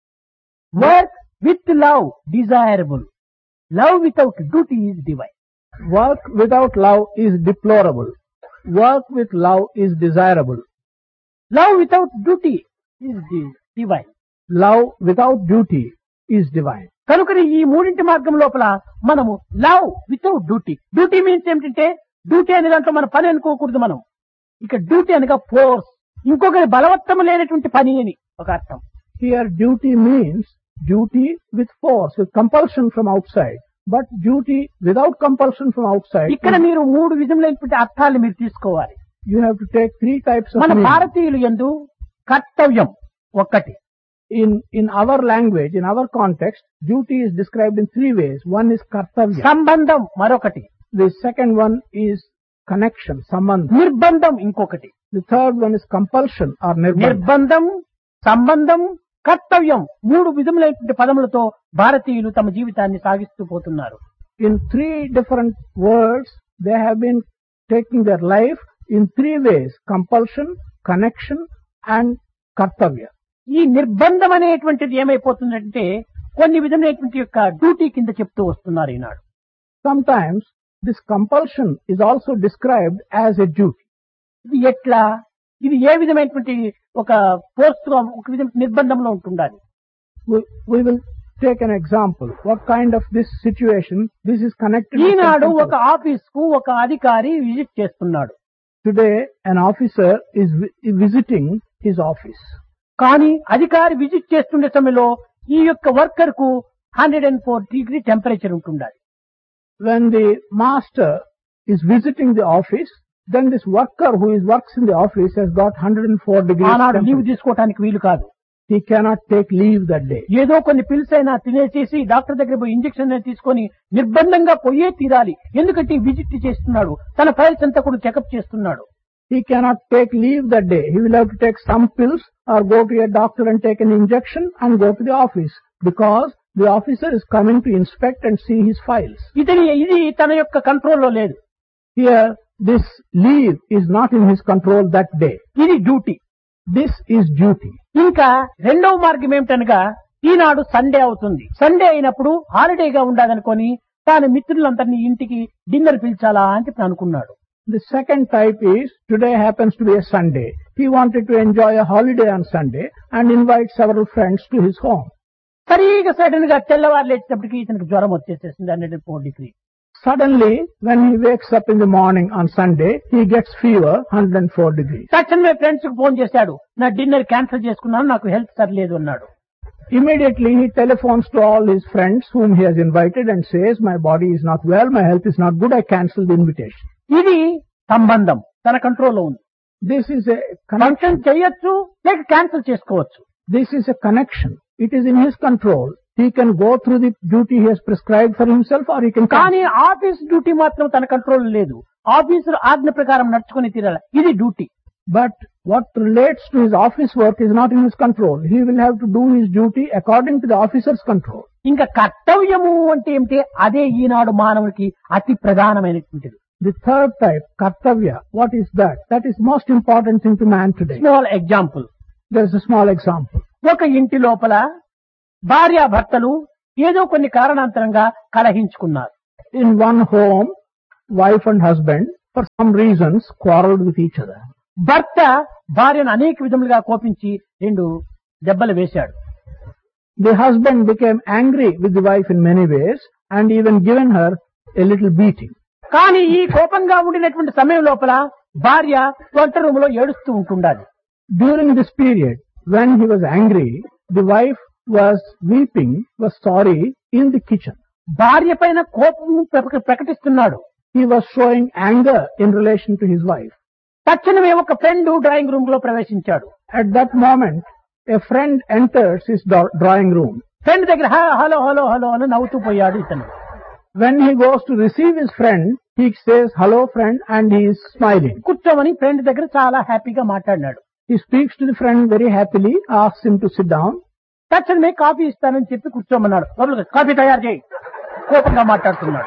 Work with love, desirable. Love without duty is divine. Work without love is deplorable. Work with love is desirable. Love without duty is di- divine. Love without duty is divine. కనుకని ఈ మూడింటి మార్గం లోపల మనము love without duty. Duty means ఏమిటంటే డ్యూటీ అనే దాంట్లో మన పని అనుకోకూడదు. మనం ఇక డ్యూటీ అనగా ఫోర్స్, ఇంకొకరి బలవత్తం లేనటువంటి పని అని ఒక అర్థం. Here duty means duty with force, with compulsion from outside. But duty without compulsion from outside. ఇక్కడ మీరు మూడు విధములైనటువంటి అర్థాలు మీరు తీసుకోవాలి. You have to take three types of మన meaning. భారతీయులు యందు కర్తవ్యం ఒక్కటి. In in our language, in our context, duty is described in three ways. One is kartavya. సంబంధం మరొకటి. The second one is connection, sambandha. నిర్బంధం ఇంకొకటి. The third one is compulsion or nirbandha. నిర్బంధం, సంబంధం, కర్తవ్యం మూడు విధములైనటువంటి పదములతో భారతీయులు తమ జీవితాన్ని సాగిస్తూ పోతున్నారు. In three different words, they have been taking their life in three ways: compulsion, connection, and kartavya. ఈ నిర్బంధం అనేటువంటిది ఏమైపోతుందంటే కొన్ని విధమైనటువంటి యొక్క డ్యూటీ కింద చెప్తూ వస్తున్నారు ఈనాడు. Sometimes this compulsion is also described as a duty. ఇది ఎట్లా? ఇది ఏ విధమైనటువంటి ఒక ఫోర్స్ గా ఒక విధమైన నిర్బంధంలో ఉంటుండాలి. We, we will take an example. What kind of this situation? This is connected. Eenadu with ఒక ఆఫీస్ కు ఒక అధికారి విజిట్ చేస్తున్నాడు. Today, an officer is vi- visiting his office. కానీ అధికారి విజిట్ చేస్తుండే సమయంలో ఈ యొక్క వర్కర్ కు hundred and four degree temperature ఉంటుండాలి. When the master is visiting the office, then this worker who is works in the office has got one hundred four degrees ఆనాడు లీవ్ temperature. తీసుకోవటానికి వీలు కాదు. He cannot take leave that day. ఏదో కొన్ని పిల్స్ అయినా తినేసేసి డాక్టర్ దగ్గర పోయి ఇంజక్షన్ తీసుకొని నిర్బంధంగా పోయే తీరాలి. ఎందుకంటే విజిట్ చేస్తున్నాడు, తన ఫైల్స్ అంతా కూడా చెకప్ చేస్తున్నాడు. He cannot take leave that day. He will have to take some pills or go to a doctor and take an injection and go to the office because the officer is coming to inspect and see his files. ఇది ఇది తన యొక్క కంట్రోల్లో లేదు. Here, this leave is not in his control that day. ఇది డ్యూటీ. This is duty. ఇంకా రెండవ మార్గం ఏమిటనగా ఈనాడు సండే అవుతుంది. సండే అయినప్పుడు హాలిడేగా ఉండాలనుకొని తాను మిత్రులందరినీ ఇంటికి డిన్నర్ పిలిచాలా అని చెప్పి అనుకున్నాడు. The second type is, today happens to be a Sunday. He wanted to enjoy a holiday on Sunday and invite several friends to his home. సరిగా సడన్ గా తెల్లవారు లేచేటప్పటికి ఇతనికి జ్వరం వచ్చేసేసింది hundred and four degree. Suddenly, when he wakes up in the morning on Sunday, he gets fever, one hundred four degrees. తక్షణమే ఫ్రెండ్స్ కు ఫోన్ చేశాడు, నా డిన్నర్ క్యాన్సిల్ చేసుకున్నాను, నాకు హెల్త్ సరిలేదు అన్నాడు. Immediately, he telephones to all his friends whom he has invited and says, my body is not well, my health is not good, I cancel the invitation. ఇది సంబంధం తన కంట్రోల్లో ఉంది. This is a function connection. చేయొచ్చు లేక క్యాన్సిల్ చేసుకోవచ్చు. This is a connection. It is in his control. He can go through the duty he has prescribed for himself or he can కానీ cancel. ఆఫీస్ డ్యూటీ మాత్రం తన కంట్రోల్ లేదు. ఆఫీసులు ఆజ్ఞ ప్రకారం నడుచుకుని తీరాలి. ఇది duty. But what relates to his office work is not in his control. He will have to do his duty according to the officer's control. ఇంకా కర్తవ్యము అంటే ఏమిటి? అదే ఈనాడు మానవునికి అతి ప్రధానమైనటువంటిది. The third type, kartavya, what is that? That is most important thing to man today. Small example. There's a small example. ఒక ఇంటి లోపల భార్యాభర్తలు ఏదో కొన్ని కారణాంతరంగా కలహించుకున్నారు. In one home, wife and husband, for some reasons, quarreled with each other. భర్త భార్యను అనేక విధములుగా కోపించి రెండు దెబ్బలు వేశాడు. The husband became angry with the wife in many ways and even given her a little beating. కానీ ఈ కోపంగా ఉండినటువంటి సమయం లోపల భార్య వంట రూములో ఏడుస్తూ ఉంటుండాలి. During this period, when he was angry, the wife was weeping, was sorry in the kitchen. భార్య పైన కోపం ప్రక- ప్రకటిస్తున్నాడు. He was showing anger in relation to his wife. తక్షణమే ఒక ఫ్రెండ్ డ్రాయింగ్ రూమ్ లో ప్రవేశించాడు. At that moment, a friend enters his do- drawing room. Friend దగ్గర "హ- హలో హలో హలో అని నవ్వుతూ పోయాడు ఇతను. When he goes to receive his friend, he says, hello friend, and he is smiling. కూర్చోమని ఫ్రెండ్ దగ్గర చాలా హ్యాపీగా మాట్లాడినాడు. He speaks to the friend very happily, asks him to sit down. తక్షణమే కాఫీ ఇస్తానని చెప్పి కూర్చోమన్నాడు. లోపలికి కాఫీ తయారు చేయి. కోపంగా మాట్లాడుతున్నాడు.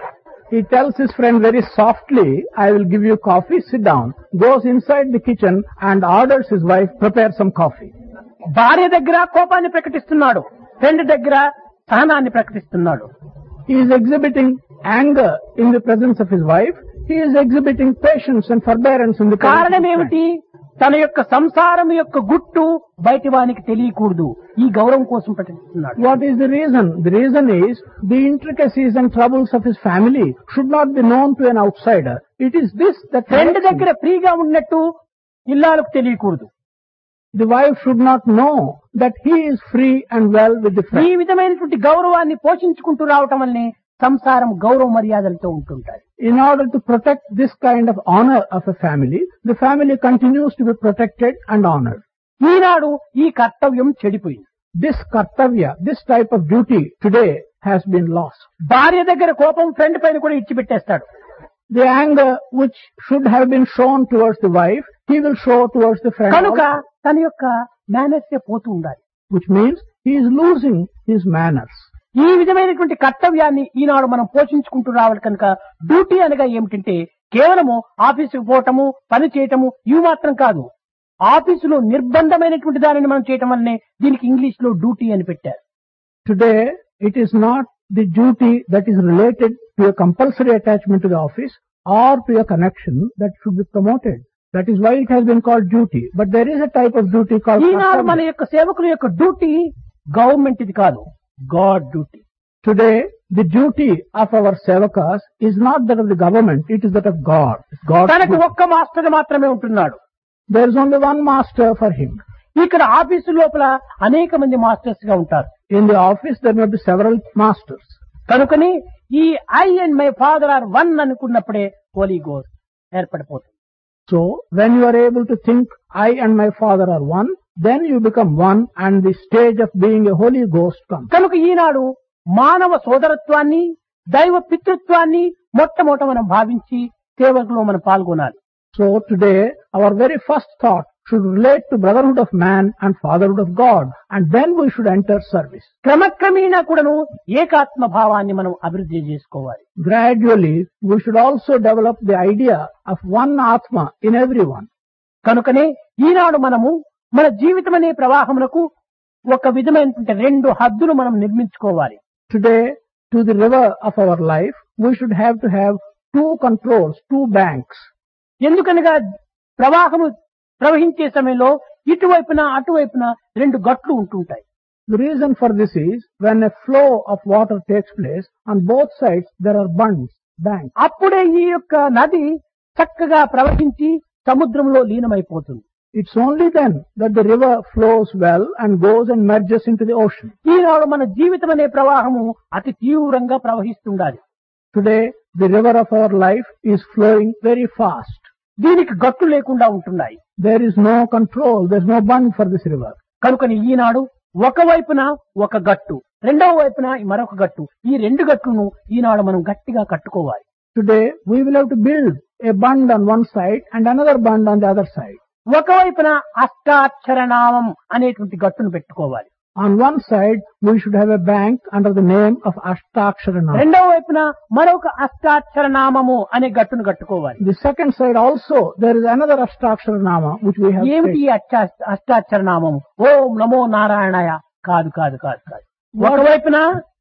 He tells his friend very softly, I will give you coffee, sit down. Goes inside the kitchen and orders his wife, prepare some coffee. భార్య దగ్గర కోపాన్ని ప్రకటిస్తున్నాడు. ఫ్రెండ్ దగ్గర సహనాన్ని ప్రకటిస్తున్నాడు. He is exhibiting anger in the presence of his wife. He is exhibiting patience and forbearance in the presence of కారణం his friend. ఏమిటి? తన యొక్క సంసారం యొక్క గుట్టు బయటి వానికి తెలియకూడదు. ఈ గౌరవం కోసం ప్రకటిస్తున్నాడు. What is the reason? The reason is the intricacies and troubles of his family should not be known to an outsider. It is this that friend makes దగ్గర him- ఫ్రీగా ఉన్నట్టు ఇల్లాలకు తెలియకూడదు. the wife should not know that he is free and well with the ఈ friend. విధమైనటువంటి గౌరవాన్ని పోషించుకుంటూ రావటం వల్లనే సంసారం గౌరవ మర్యాదలతో ఉంటుంటాయి. In order to protect this kind of honor of a family, the family continues to be protected and honored. ఈనాడు ఈ కర్తవ్యం చెడిపోయింది. This kartavya, this type of duty today has been lost. భార్య దగ్గర కోపం ఫ్రెండ్ పైన కూడా ఇచ్చిపెట్టేస్తాడు. The anger which should have been shown towards the wife, he will show towards the friend కనుక also, తన యొక్క మేనర్స్ పోతూ ఉండాలి. which means he is losing his manners. ఈ విధమైనటువంటి కర్తవ్యాన్ని ఈనాడు మనం పోషించుకుంటూ రావాలి. కనుక డ్యూటీ అనగా ఏమిటంటే కేవలము ఆఫీసుకు పోవటము, పని చేయటము ఇవి మాత్రం కాదు. ఆఫీసులో నిర్బంధమైనటువంటి దానిని మనం చేయటం వల్లనే దీనికి ఇంగ్లీష్ లో డ్యూటీ అని పెట్టారు. Today, it is not the duty that is related to a compulsory attachment to the office or to a connection that should be promoted. That is why it has been called duty. But there is a type of duty called ఈనాడు మన kartavya. యొక్క సేవకుల యొక్క డ్యూటీ గవర్నమెంట్ ఇది కాదు, guard duty. Today, the duty of our sevakas is not that of the government, it is that of God. It's God's తనకు duty. ఒక్క మాస్టర్ మాత్రమే ఉంటున్నాడు. There is only one master for him. ఇక్కడ ఆఫీసు లోపల అనేక మంది మాస్టర్స్ గా ఉంటారు. In the office, there may be several masters. కనుకని ఈ I and my father are one అనుకున్నప్పుడే Holi ghost ఏర్పడిపోతుంది. So, when you are able to think, I and my father are one, then you become one and the stage of being a Holy Ghost comes. కనుక ఈనాడు మానవ సోదరత్వాన్ని, దైవ పితృత్వాన్ని మొట్టమొదట మనం భావించి సేవకులో మనం పాల్గొనాలి. So today, our very first thought should relate to brotherhood of man and fatherhood of God, and then we should enter service. క్రమక్రమేణా కూడాను ఏకాత్మ భావాన్ని మనం అభివృద్ధి చేసుకోవాలి. Gradually, we should also develop the idea of one Atma in everyone. కనుకనే ఈనాడు మనము మన జీవితం అనే ప్రవాహమునకు ఒక విధమైనటువంటి రెండు హద్దులు మనం నిర్మించుకోవాలి. Today, to the river of our life, we should have to have two controls, two banks. ఎందుకనగా ప్రవాహము ప్రవహించే సమయంలో ఇటువైపున అటువైపున రెండు గట్లు ఉంటుంటాయి. The reason for this is when a flow of water takes place, on both sides there are bunds, banks. అప్పుడే ఈ యొక్క నది చక్కగా ప్రవహించి సముద్రంలో లీనమైపోతుంది. It's only then that the river flows well and goes and merges into the ocean. ఈనాడు మన జీవితం అనే ప్రవాహము అతి తీవ్రంగా ప్రవహిస్తుండాలి. Today, the river of our life is flowing very fast. దీనికి గట్టు లేకుండా ఉంటున్నాయి. There is no control, there is no bund for this river. కనుకని ఈనాడు ఒకవైపున ఒక గట్టు, రెండవ వైపున మరొక గట్టు, ఈ రెండు గట్టును ఈనాడు మనం గట్టిగా కట్టుకోవాలి. Today, we will have to build a bund on one side and another bund on the other side. ఒకవైపున అష్టాక్షర నామం అనేటువంటి గట్టును పెట్టుకోవాలి. On one side, we should have a bank under the name of Ashtakshara Nama. రెండవ వైపున మరొక అష్టాక్షర నామము అనే గట్టును కట్టుకోవాలి. The second side also, there is another Ashtakshara Nama which we have ఏమిటి taken. ఈ అష్టా- అష్టాక్షర నామము? ఓం నమో నారాయణాయ కాదు కాదు కాదు కాదు. ఒకవైపున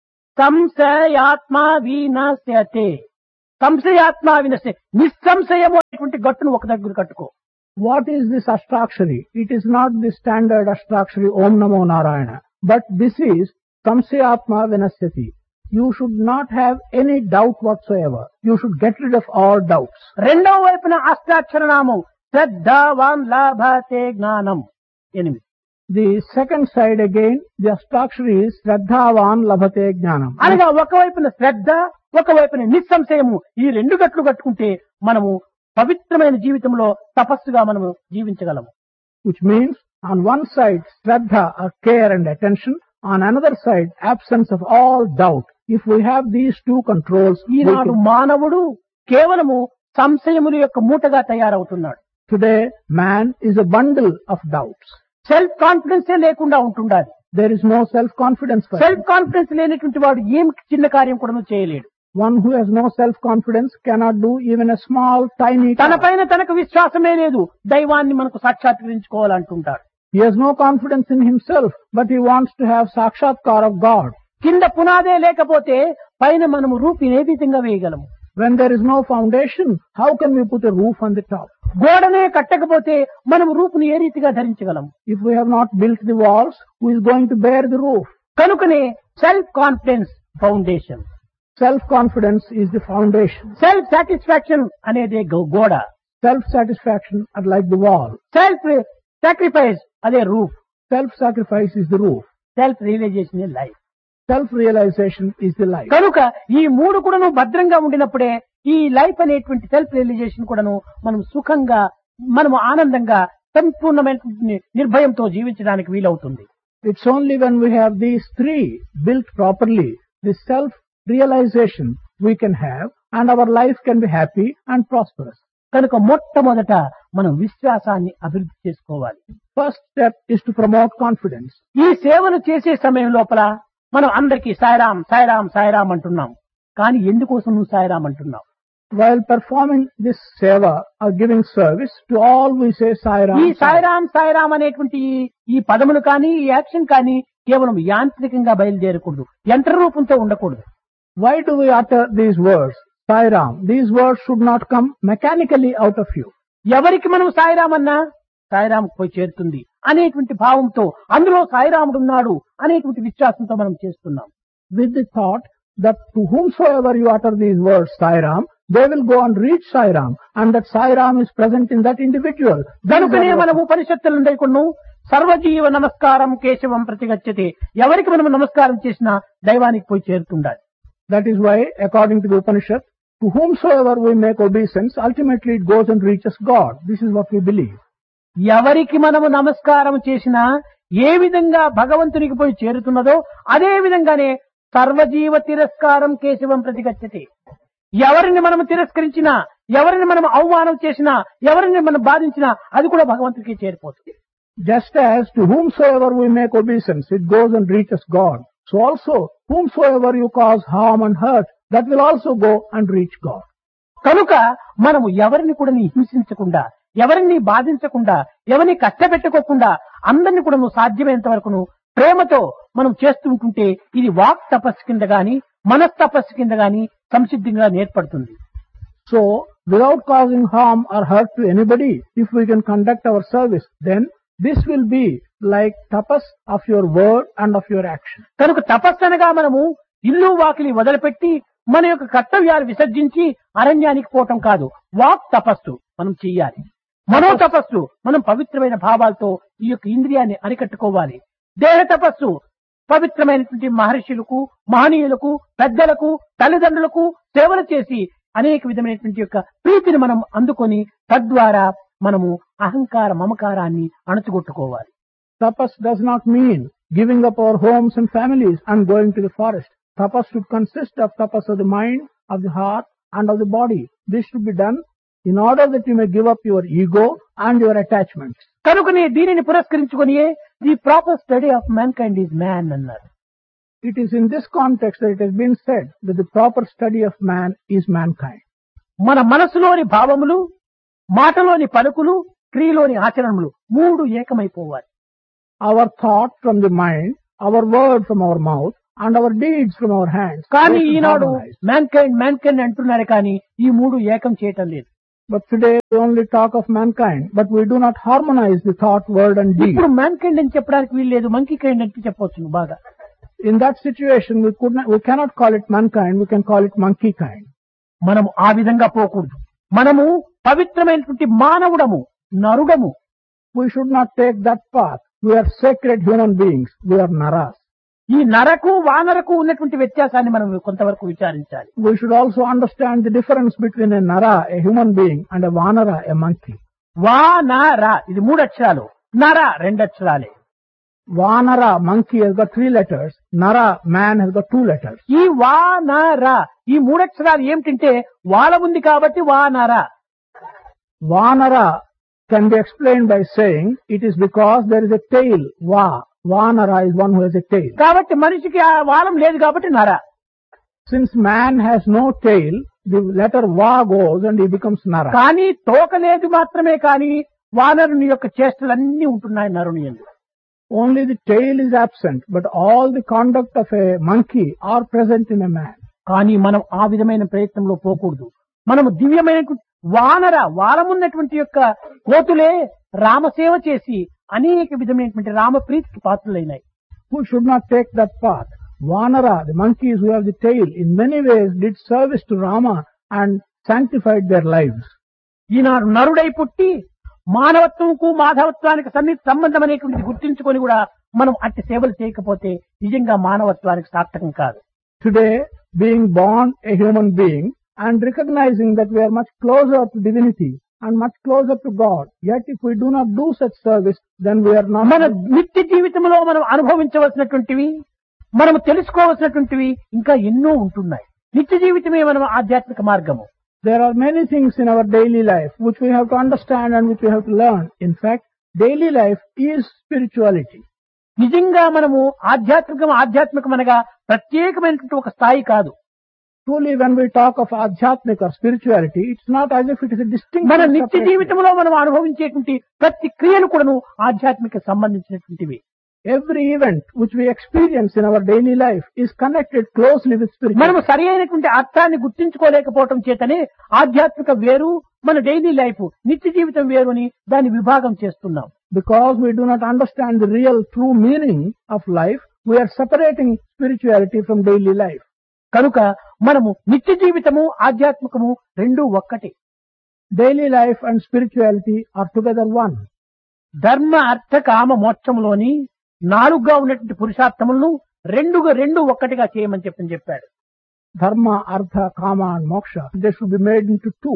సంశయాత్మ వినశ్యతే, సంశయాత్మ వినశ్యతే, నిస్సంశయము అనేటువంటి గట్టును ఒక దగ్గర కట్టుకో. What is this Ashtakshari? It is not the standard Ashtakshari Om Namo Narayana, but this is Samsayatma Vinasyati. You should not have any doubt whatsoever. You should get rid of all doubts. రెండవ వైపున అష్టాక్షర నామం శ్రద్ధావాన్ లాభతే జ్ఞానం ఎనిమిది. The second side again, the Ashtakshari is Shraddhavan Labhate Jnanam. అనగా ఒకవైపున శ్రద్ధ, ఒకవైపున నిస్సంశయము, ఈ రెండు గట్లు కట్టుకుంటే మనము పవిత్రమైన జీవితంలో తపస్సుగా మనము జీవించగలము. Which means on one side Shraddha or care and attention, on another side absence of all doubt. If we have these two controls, we Eenadu can- మానవుడు కేవలము సంశయముల యొక్క మూటగా తయారవుతున్నాడు. today man is a bundle of doubts. Self కాన్ఫిడెన్సే లేకుండా ఉంటుండాలి. There is no self-confidence for him. Self confidence లేనటువంటి వాడు ఏం చిన్న కార్యం కూడా చేయలేడు. One who has no self-confidence cannot do even a small, tiny తన task. పైన తనకు విశ్వాసమే లేదు, దైవాన్ని మనకు సాక్షాత్కరించుకోవాలంటుంటాడు. He has no confidence in himself, but he wants to have sakshatkar of God. కింద పునాదే లేకపోతే పైన మనము రూపిని ఏ విధంగా వేయగలము? When there is no foundation, how can we put a roof on the top? గోడనే కట్టకపోతే మనం రూపుని ఏ రీతిగా ధరించగలము? If we have not built the walls, who is going to bear the roof? కనుకనే self confidence foundation, Self-confidence is the foundation. Self satisfaction అనేది గో- గోడ, Self-satisfaction are like the wall. Self sacrifice అదే roof, Self-sacrifice is the roof. Self realisation life. Self-realization is the life. కనుక ఈ మూడు కూడాను భద్రంగా ఉండినప్పుడే ఈ లైఫ్ అనేటువంటి సెల్ఫ్ రియలైజేషన్ కూడాను మనం సుఖంగా, మనము ఆనందంగా, సంపూర్ణమైన నిర్భయంతో జీవించడానికి వీలవుతుంది. It's only when we have these three built properly, the self-realization we can have, and our life can be happy and prosperous. కనుక మొట్టమొదట మనం విశ్వాసాన్ని అభివృద్ధి చేసుకోవాలి. First step is to promote confidence. ఈ సేవను చేసే సమయం లోపల మనం అందరికీ సాయిరాం సాయిరాం సాయిరాం అంటున్నాం. కానీ ఎందుకోసం నువ్వు సాయిరాం అంటున్నావు? While performing this seva or giving service, to all we say Sai Ram. ఈ సాయిరాం సాయిరాం అనేటువంటి ఈ- ఈ పదములు కానీ ఈ యాక్షన్ కానీ కేవలం యాంత్రికంగా బయలుదేరకూడదు, యంత్ర రూపంతో ఉండకూడదు. Why do we utter these words? Sai Ram. These words should not come mechanically out of you. ఎవరికి మనం సాయిరాం అన్నా సాయిరాం పోయి చేరుతుంది అనేటువంటి భావంతో, అందులో సాయిరాముడు ఉన్నాడు అనేటువంటి విశ్వాసంతో మనం చేస్తున్నాం. With the thought that to whomsoever you utter these words Sai Ram, they will go and reach Sai Ram, and that Sai Ram is present in that individual. కనుకనే మనం ఉపనిషత్తులు ఉండేకును సర్వజీవ నమస్కారం కేశవం ప్రతిగచ్చతే, ఎవరికి మనం నమస్కారం చేసినా దైవానికి పోయి చేరుతుండాలి. That is why, according to the Upanishad, to whomsoever we make obeisance, ultimately it goes and reaches God. This is what we believe. ఎవరికి మనము నమస్కారం చేసినా ఏ విధంగా భగవంతునికి పోయి చేరుతున్నదో అదే విధంగానే సర్వజీవ తిరస్కారం కేశవం ప్రతిగచ్చతే. ఎవరిని మనం తిరస్కరించినా, ఎవరిని మనం అవమానం చేసినా, ఎవరిని మనం బాధించినా అది కూడా భగవంతుడికి చేరిపోతుంది. Just as to whomsoever we make obeisance, it goes and reaches God. So also, whomsoever you cause harm and hurt, that will also go and reach God. కనుక మనము ఎవరిని కూడా హింసించకుండా, ఎవరిని బాధించకుండా, ఎవరిని కష్టపెట్టుకోకుండా అందరినీ కూడా నువ్వు సాధ్యమైనంత వరకును ప్రేమతో మనం చేస్తుంటుంటే ఇది వాక్ తపస్సు కింద గాని మనస్తపస్సు కింద గాని సంసిద్ధంగా ఏర్పడుతుంది. So, without causing harm or hurt to anybody, if we can conduct our service, then this will be like tapas of your word and of your action. కనుక తపస్సు అనగా మనము ఇల్లు వాకిలి వదిలిపెట్టి మన యొక్క కర్తవ్యాలు విసర్జించి అరణ్యానికి పోవటం కాదు. వాక్ తపస్సు మనం చెయ్యాలి. మనో తపస్సు మనం పవిత్రమైన భావాలతో ఈ యొక్క ఇంద్రియాన్ని అరికట్టుకోవాలి. దేహ తపస్సు పవిత్రమైనటువంటి మహర్షులకు, మహనీయులకు, పెద్దలకు, తల్లిదండ్రులకు సేవలు చేసి అనేక విధమైనటువంటి యొక్క ప్రీతిని మనం అందుకొని తద్వారా మనము అహంకార మమకారాన్ని అణచుగొట్టుకోవాలి. Tapas does not mean giving up our homes and families and going to the forest. Tapas should consist of tapas of the mind, of the heart, and of the body. This should be done in order that you may give up your ego and your attachments. కనుకనే దీనిని పురస్కరించుకొని the proper study of man kind is man అన్నారు. It is in this context that it has been said that the proper study of man is mankind. మన మనసులోని భావములు, మాటలోని పలుకులు, క్రియలోని ఆచరణలు మూడు ఏకమైపోవాలి. Our thought from the mind, our word from our mouth, and our deeds from our hands. కానీ they should Eenadu harmonize. Man kind man kind అంటున్నారు కానీ ఈ మూడు ఏకం చేయటం లేదు. But today we only talk of mankind, but we do not harmonize the thought, word, and deed. ఇప్పుడు మ్యాన్ కైండ్ అని చెప్పడానికి వీలు లేదు, మంకీ కైండ్ అంటే చెప్పవచ్చు బాగా. In that situation, we could not, we cannot call it mankind. We can call it monkey kind. మనము ఆ విధంగా పోకూడదు. మనము పవిత్రమైనటువంటి మానవుడము, నరుడము. We should not take that path. We are sacred human beings. We are naras. ఈ నరకు వానరకు ఉన్నటువంటి వ్యత్యాసాన్ని మనం కొంతవరకు విచారించాలి. We should also understand the difference between a nara, a human being, and a vanara, a monkey. వానర ఇది మూడు అక్షరాలు, నర రెండు అక్షరాలే. Vanara, monkey, has got three letters. Nara, man, has got two letters. ఈ వానర ఈ మూడు అక్షరాలు ఏమిటంటే వాల ఉంది కాబట్టి వానర. Vanara can be explained by saying it is because there is a tail. Va. Vanara is one who has a tail. కాబట్టి మనిషికి ఆ వాలం లేదు కాబట్టి నర. Since man has no tail, the letter va goes and he becomes nara. కానీ తోక లేదు మాత్రమే కానీ వానరుని యొక్క చేష్టలన్నీ ఉంటున్నాయి నరుని యందు. Only the tail is absent, but all the conduct of a monkey are present in a man. కానీ మనం ఆ విధమైన ప్రయత్నంలో పోకూడదు. మనము దివ్యమైనటువంటి వానర వాలమున్నటువంటి యొక్క కోతులే రామసేవ చేసి అనేక విధమైనటువంటి Rama ప్రీతికి పాత్రులైనాయి. We should not take that path. Vanara, the monkeys who have the tail, in many ways did service to Rama and sanctified their lives. ఈనాడు నరుడై పుట్టి మానవత్వంకు మాధవత్వానికి సన్నిహిత సంబంధం అనేటువంటిది గుర్తించుకొని కూడా మనం అట్టి సేవలు చేయకపోతే నిజంగా మానవత్వానికి సార్థకం కాదు. Today, being born a human being and recognizing that we are much closer to divinity and much closer to God, yet if we do not do such service, then we are not. మన నిత్య జీవితంలో మనం అనుభవించవలసినటువంటివి, మనం తెలుసుకోవలసినటువంటివి ఇంకా ఎన్నో ఉంటున్నాయి. నిత్య జీవితమే మనం ఆధ్యాత్మిక మార్గము. There are many things in our daily life which we have to understand and which we have to learn. In fact, daily life is spirituality. నిజంగా మనము ఆధ్యాత్మికం ఆధ్యాత్మికం అనగా ప్రత్యేకమైనటువంటి ఒక స్థాయి కాదు. Truly, when we talk of adhyatmik or spirituality, it's not as if it is a distinct. మన నిత్య జీవితంలో మనం అనుభవించేటువంటి ప్రతి క్రియలు కూడాను ఆధ్యాత్మిక సంబంధించినటువంటివి. Every event which we experience in our daily life is connected closely with spirituality. మనము సరి అయినటువంటి అర్థాన్ని గుర్తించుకోలేకపోవటం చేతనే ఆధ్యాత్మిక వేరు, మన డైలీ లైఫ్ నిత్య జీవితం వేరు అని దాన్ని విభాగం చేస్తున్నాం. Because we do not understand the real true meaning of life, we are separating spirituality from daily life. కనుక మనము నిత్య జీవితము ఆధ్యాత్మికము రెండూ ఒక్కటే. Daily life and spirituality are together one. ధర్మ అర్థ కామ మోక్షంలోని నాలుగుగా ఉన్నటువంటి పురుషార్థములను రెండుగా రెండు ఒక్కటిగా చేయమని చెప్పని చెప్పాడు. Dharma, artha, kama and moksha, they should be made into two.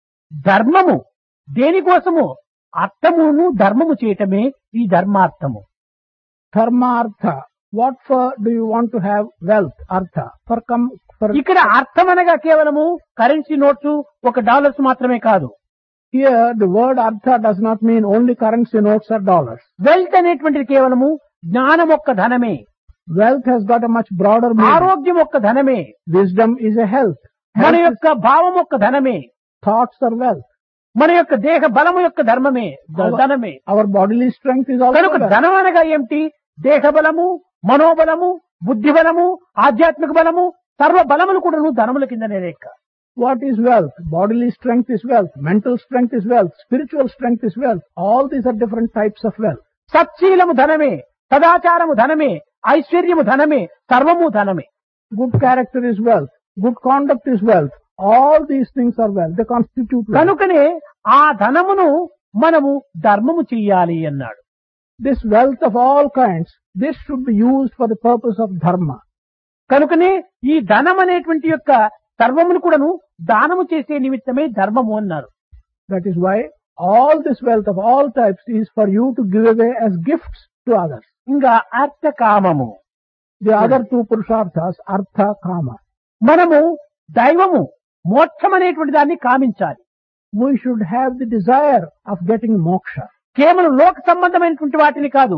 ధర్మము దేనికోసము? అర్థమును ధర్మము చేయటమే ఈ ధర్మార్థము. Dharma, artha. What for do you want to have wealth, artha? For come for. ఇక్కడ అర్థం అనగా కేవలము కరెన్సీ నోట్స్ ఒక డాలర్స్ మాత్రమే కాదు. Here the word artha does not mean only currency notes or dollars. Wealth అనేటువంటిది కేవలము జ్ఞానం ఒక్క ధనమే. Wealth has got a much broader meaning. ఆరోగ్యం ఒక్క ధనమే. Wisdom is a health. మన Health యొక్క భావం ఒక్క ధనమే. thoughts are wealth. మన యొక్క దేహ బలము యొక్క ధర్మమే ధనమే. Our bodily strength is also కనుక wealth. ధనం అనగా ఏమిటి? దేహ బలము, మనోబలము, బుద్ధి బలము, ఆధ్యాత్మిక బలము, సర్వ బలములు కూడా ధనముల కిందనే లెక్క. What is wealth? Bodily strength is wealth. Mental strength is wealth. Spiritual strength is wealth. All these are different types of wealth. సత్శీలము ధనమే, సదాచారము ధనమే, ఐశ్వర్యము ధనమే, సర్వము ధనమే. Good character is wealth. Good conduct is wealth. All these things are wealth. They constitute wealth. కనుకనే ఆ ధనమును మనము ధర్మము చెయ్యాలి అన్నాడు. This wealth of all kinds, this should be used for the purpose of dharma. కనుకనే ఈ ధనం అనేటువంటి యొక్క సర్వమును కూడాను దానము చేసే నిమిత్తమే ధర్మము అన్నారు. That is why all this wealth of all types is for you to give away as gifts to others. ఇంకా అర్థ కామము. The other two purusharthas, artha, kama. మనము దైవము మోక్షం అనేటువంటి దాన్ని కామించాలి. We should have the desire of getting moksha. కేవలం లోక సంబంధమైనటువంటి వాటిని కాదు,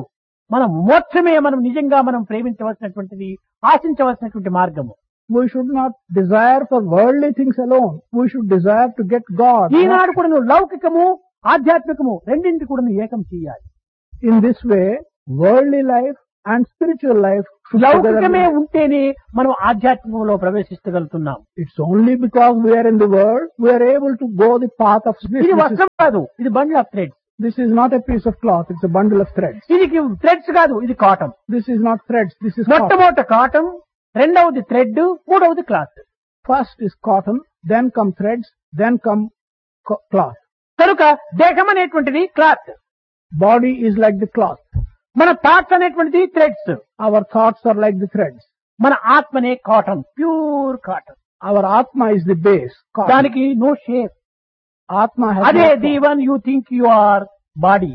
మనం మోక్షమే మనం నిజంగా మనం ప్రేమించవలసినటువంటిది, ఆశించవలసినటువంటి మార్గము. We should not desire for worldly things alone. We should desire to get God. ఈనాడు కూడా నువ్వు లౌకికము ఆధ్యాత్మికము రెండింటి కూడా నువ్వు ఏకం చేయాలి. In this way, worldly life and spiritual life should లౌకికమే together. ఉంటేనే మనం ఆధ్యాత్మికంలో ప్రవేశించగలుగుతున్నాం. It's only because we are in the world we are able to go the path of ఇది spiritual. వస్త్రం కాదు, ఇది bundle of threads. This is not a piece of cloth, it's a bundle of threads. ఇది థ్రెడ్స్ కాదు, ఇది cotton. This is not threads, this is cotton. మొట్టమొదట కాటన్, రెండవది థ్రెడ్, మూడవది cloth. First is cotton, then come threads, then come co- cloth. కనుక దేహం అనేటువంటిది cloth, Body is like the cloth. మన థాట్స్ అనేటువంటిది threads, Our thoughts are like the threads. మన ఆత్మనే cotton, pure cotton. Our Atma is the base. Cotton. దానికి నో షేప్. Atma has అదే no the form. One you think you or body,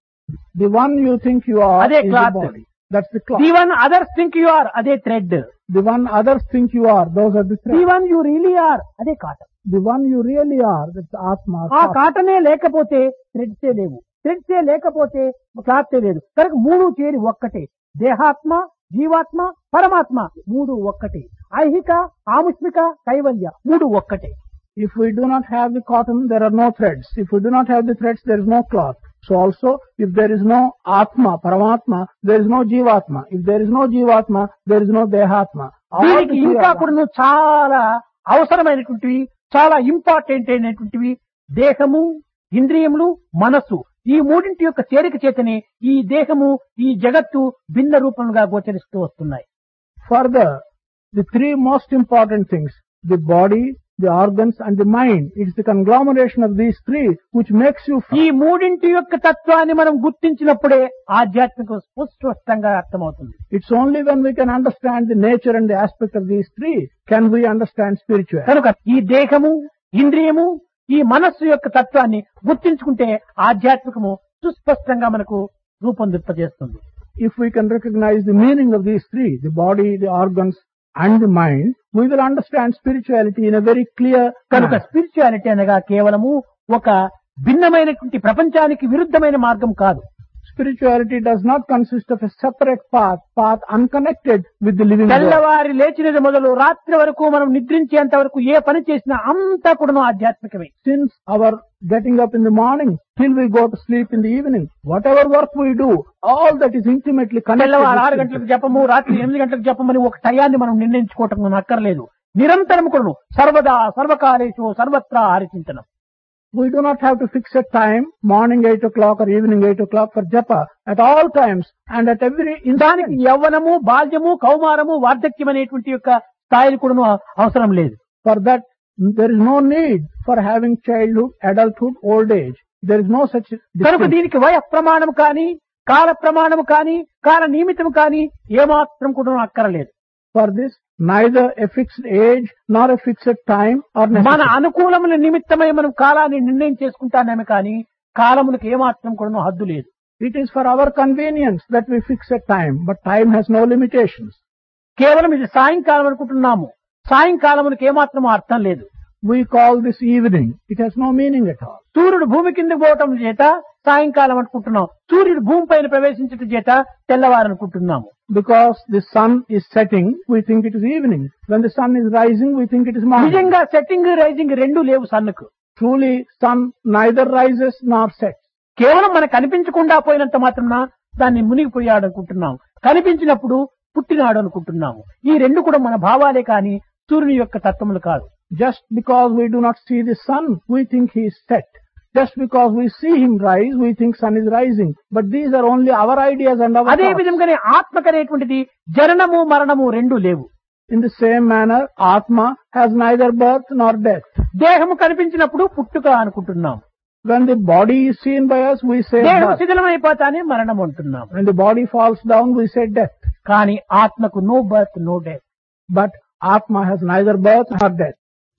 The one you think you are అదే is cloth. the body. That's the cloth. The one others think you are అదే thread, The one others think you are, those are the the threads. One you really are అదే cotton. The one you really are, that's Atma. ఆ cotton. కాటనే లేకపోతే థ్రెడ్సే లేవు, థ్రెడ్సే లేకపోతే క్లాతే లేదు. కనుక మూడు చేరి ఒక్కటే. దేహాత్మ, జీవాత్మ, పరమాత్మ మూడు ఒక్కటే. ఐహిక, ఆముష్మిక, కైవల్య మూడు ఒక్కటే. If we do not have the cotton, there are no threads. If we do not have the threads, there is no cloth. So also, if there is no Atma, Paramatma, there is no Jivatma. If there is no Jivatma, there is no Dehatma. All దీనికి the three ఇంకా are కూడా చాలా అవసరమైనటువంటివి, చాలా ఇంపార్టెంట్ అయినటువంటివి దేహము, ఇంద్రియములు, మనస్సు. ఈ మూడింటి యొక్క చేరిక చేతనే ఈ దేహము, ఈ జగత్తు భిన్న రూపంగా గోచరిస్తూ వస్తున్నాయి. further, the three most important things, the body, the organs and the mind. It's the conglomeration of these three which makes you ఈ మూడింటి యొక్క తత్వాన్ని మనం గుర్తించినప్పుడే ఆధ్యాత్మిక స్పష్టంగా అర్థమవుతుంది. It's only when we can understand the nature and the aspect of these three can we understand spirituality. కనుక ఈ దేహము, ఇంద్రియము, ఈ మనస్సు యొక్క తత్వాన్ని గుర్తించుకుంటే ఆధ్యాత్మికము సుస్పష్టంగా మనకు రూపొందింపజేస్తుంది. If we can recognize the meaning of these three, the body, the organs and the mind, we will understand spirituality in a very clear కనుక manner. స్పిరిచువాలిటీ అనగా కేవలము ఒక భిన్నమైనటువంటి ప్రపంచానికి విరుద్ధమైన మార్గం కాదు. Spirituality does not consist of a separate path, path unconnected with the living world. తెల్లవారి లేచినది మొదలు రాత్రి వరకు మనం నిద్రించేంత వరకు ఏ పని చేసినా అంతా కూడా ఆధ్యాత్మికమే. Since our getting up in the morning till we go to sleep in the evening, whatever work we do, all that is intimately connected తెల్లవారు ఆరు with గంటలకు జపము, రాత్రి ఎనిమిది గంటలకు జపమని ఒక టయాన్ని మనం నిర్ణయించుకోవటం మనం అక్కర్లేదు. నిరంతరం కూడా సర్వదా సర్వకాలేషు సర్వత్రా హరిచింతనం. We do not have to fix a time, morning eight o'clock or evening eight o'clock for japa. At all times and at every దానికి instant. యవ్వనము, బాల్యము, కౌమారము, వార్ధక్యం అనేటువంటి యొక్క స్థాయిలు కూడా అవసరం లేదు. For that, there is no need for having childhood, adulthood, old age. There is no such కనుక distinction. దీనికి వయ ప్రమాణం కానీ, కాల ప్రమాణం కానీ, కాల నియమితం కానీ ఏమాత్రం కూడా అక్కరలేదు. For this, neither a fixed age nor a fixed time or మన necessity. అనుకూలముల నిమిత్తమై మనం కాలాన్ని నిర్ణయం చేసుకుంటానేమే కానీ కాలములకు ఏమాత్రం కూడా హద్దు లేదు. It is for our convenience that we fix a time, but time has no limitations. కేవలం ఇది సాయంకాలం అనుకుంటున్నాము, సాయంకాలమునికి ఏమాత్రం అర్థం లేదు. We call this evening. It has no meaning at all. సూర్యుడు భూమి కిందకు పోవటం చేత సాయంకాలం అనుకుంటున్నాం, సూర్యుడు భూమి పైన ప్రవేశించటం చేత తెల్లవారు అనుకుంటున్నాము. Because the sun is setting, we think it is evening. When the sun is rising, we think it is morning. నిజంగా సెట్టింగ్ రైజింగ్ రెండు లేవు సన్నుకు. Truly, sun neither rises nor sets. కేవలం మనకు కనిపించకుండా పోయినంత మాత్రం దాన్ని మునిగిపోయాడు అనుకుంటున్నాం, కనిపించినప్పుడు పుట్టినాడు అనుకుంటున్నాము. ఈ రెండు కూడా మన భావాలే కానీ సూర్యుని యొక్క తత్వములు కాదు. Just because we do not see the sun, we think he is set. Just because we see him rise, we think sun is rising. But these are only our ideas and our అదే thoughts. విధంగానే ఆత్మకు అనేటువంటిది జననము మరణము రెండు లేవు. In the same manner, Atma has neither birth nor death. దేహము కనిపించినప్పుడు పుట్టుక అనుకుంటున్నాం, When the body is seen by us, we say దేహము birth. శిథిలమైపోతానే మరణం అంటున్నాం. When the body falls down, we say death. కానీ ఆత్మకు no birth no death. But Atma has neither birth nor death.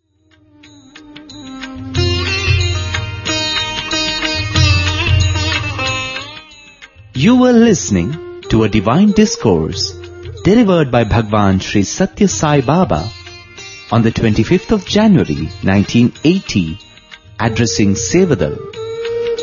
You were listening to a divine discourse delivered by Bhagwan Sri Satya Sai Baba on the twenty-fifth of January nineteen eighty, addressing Sevadal,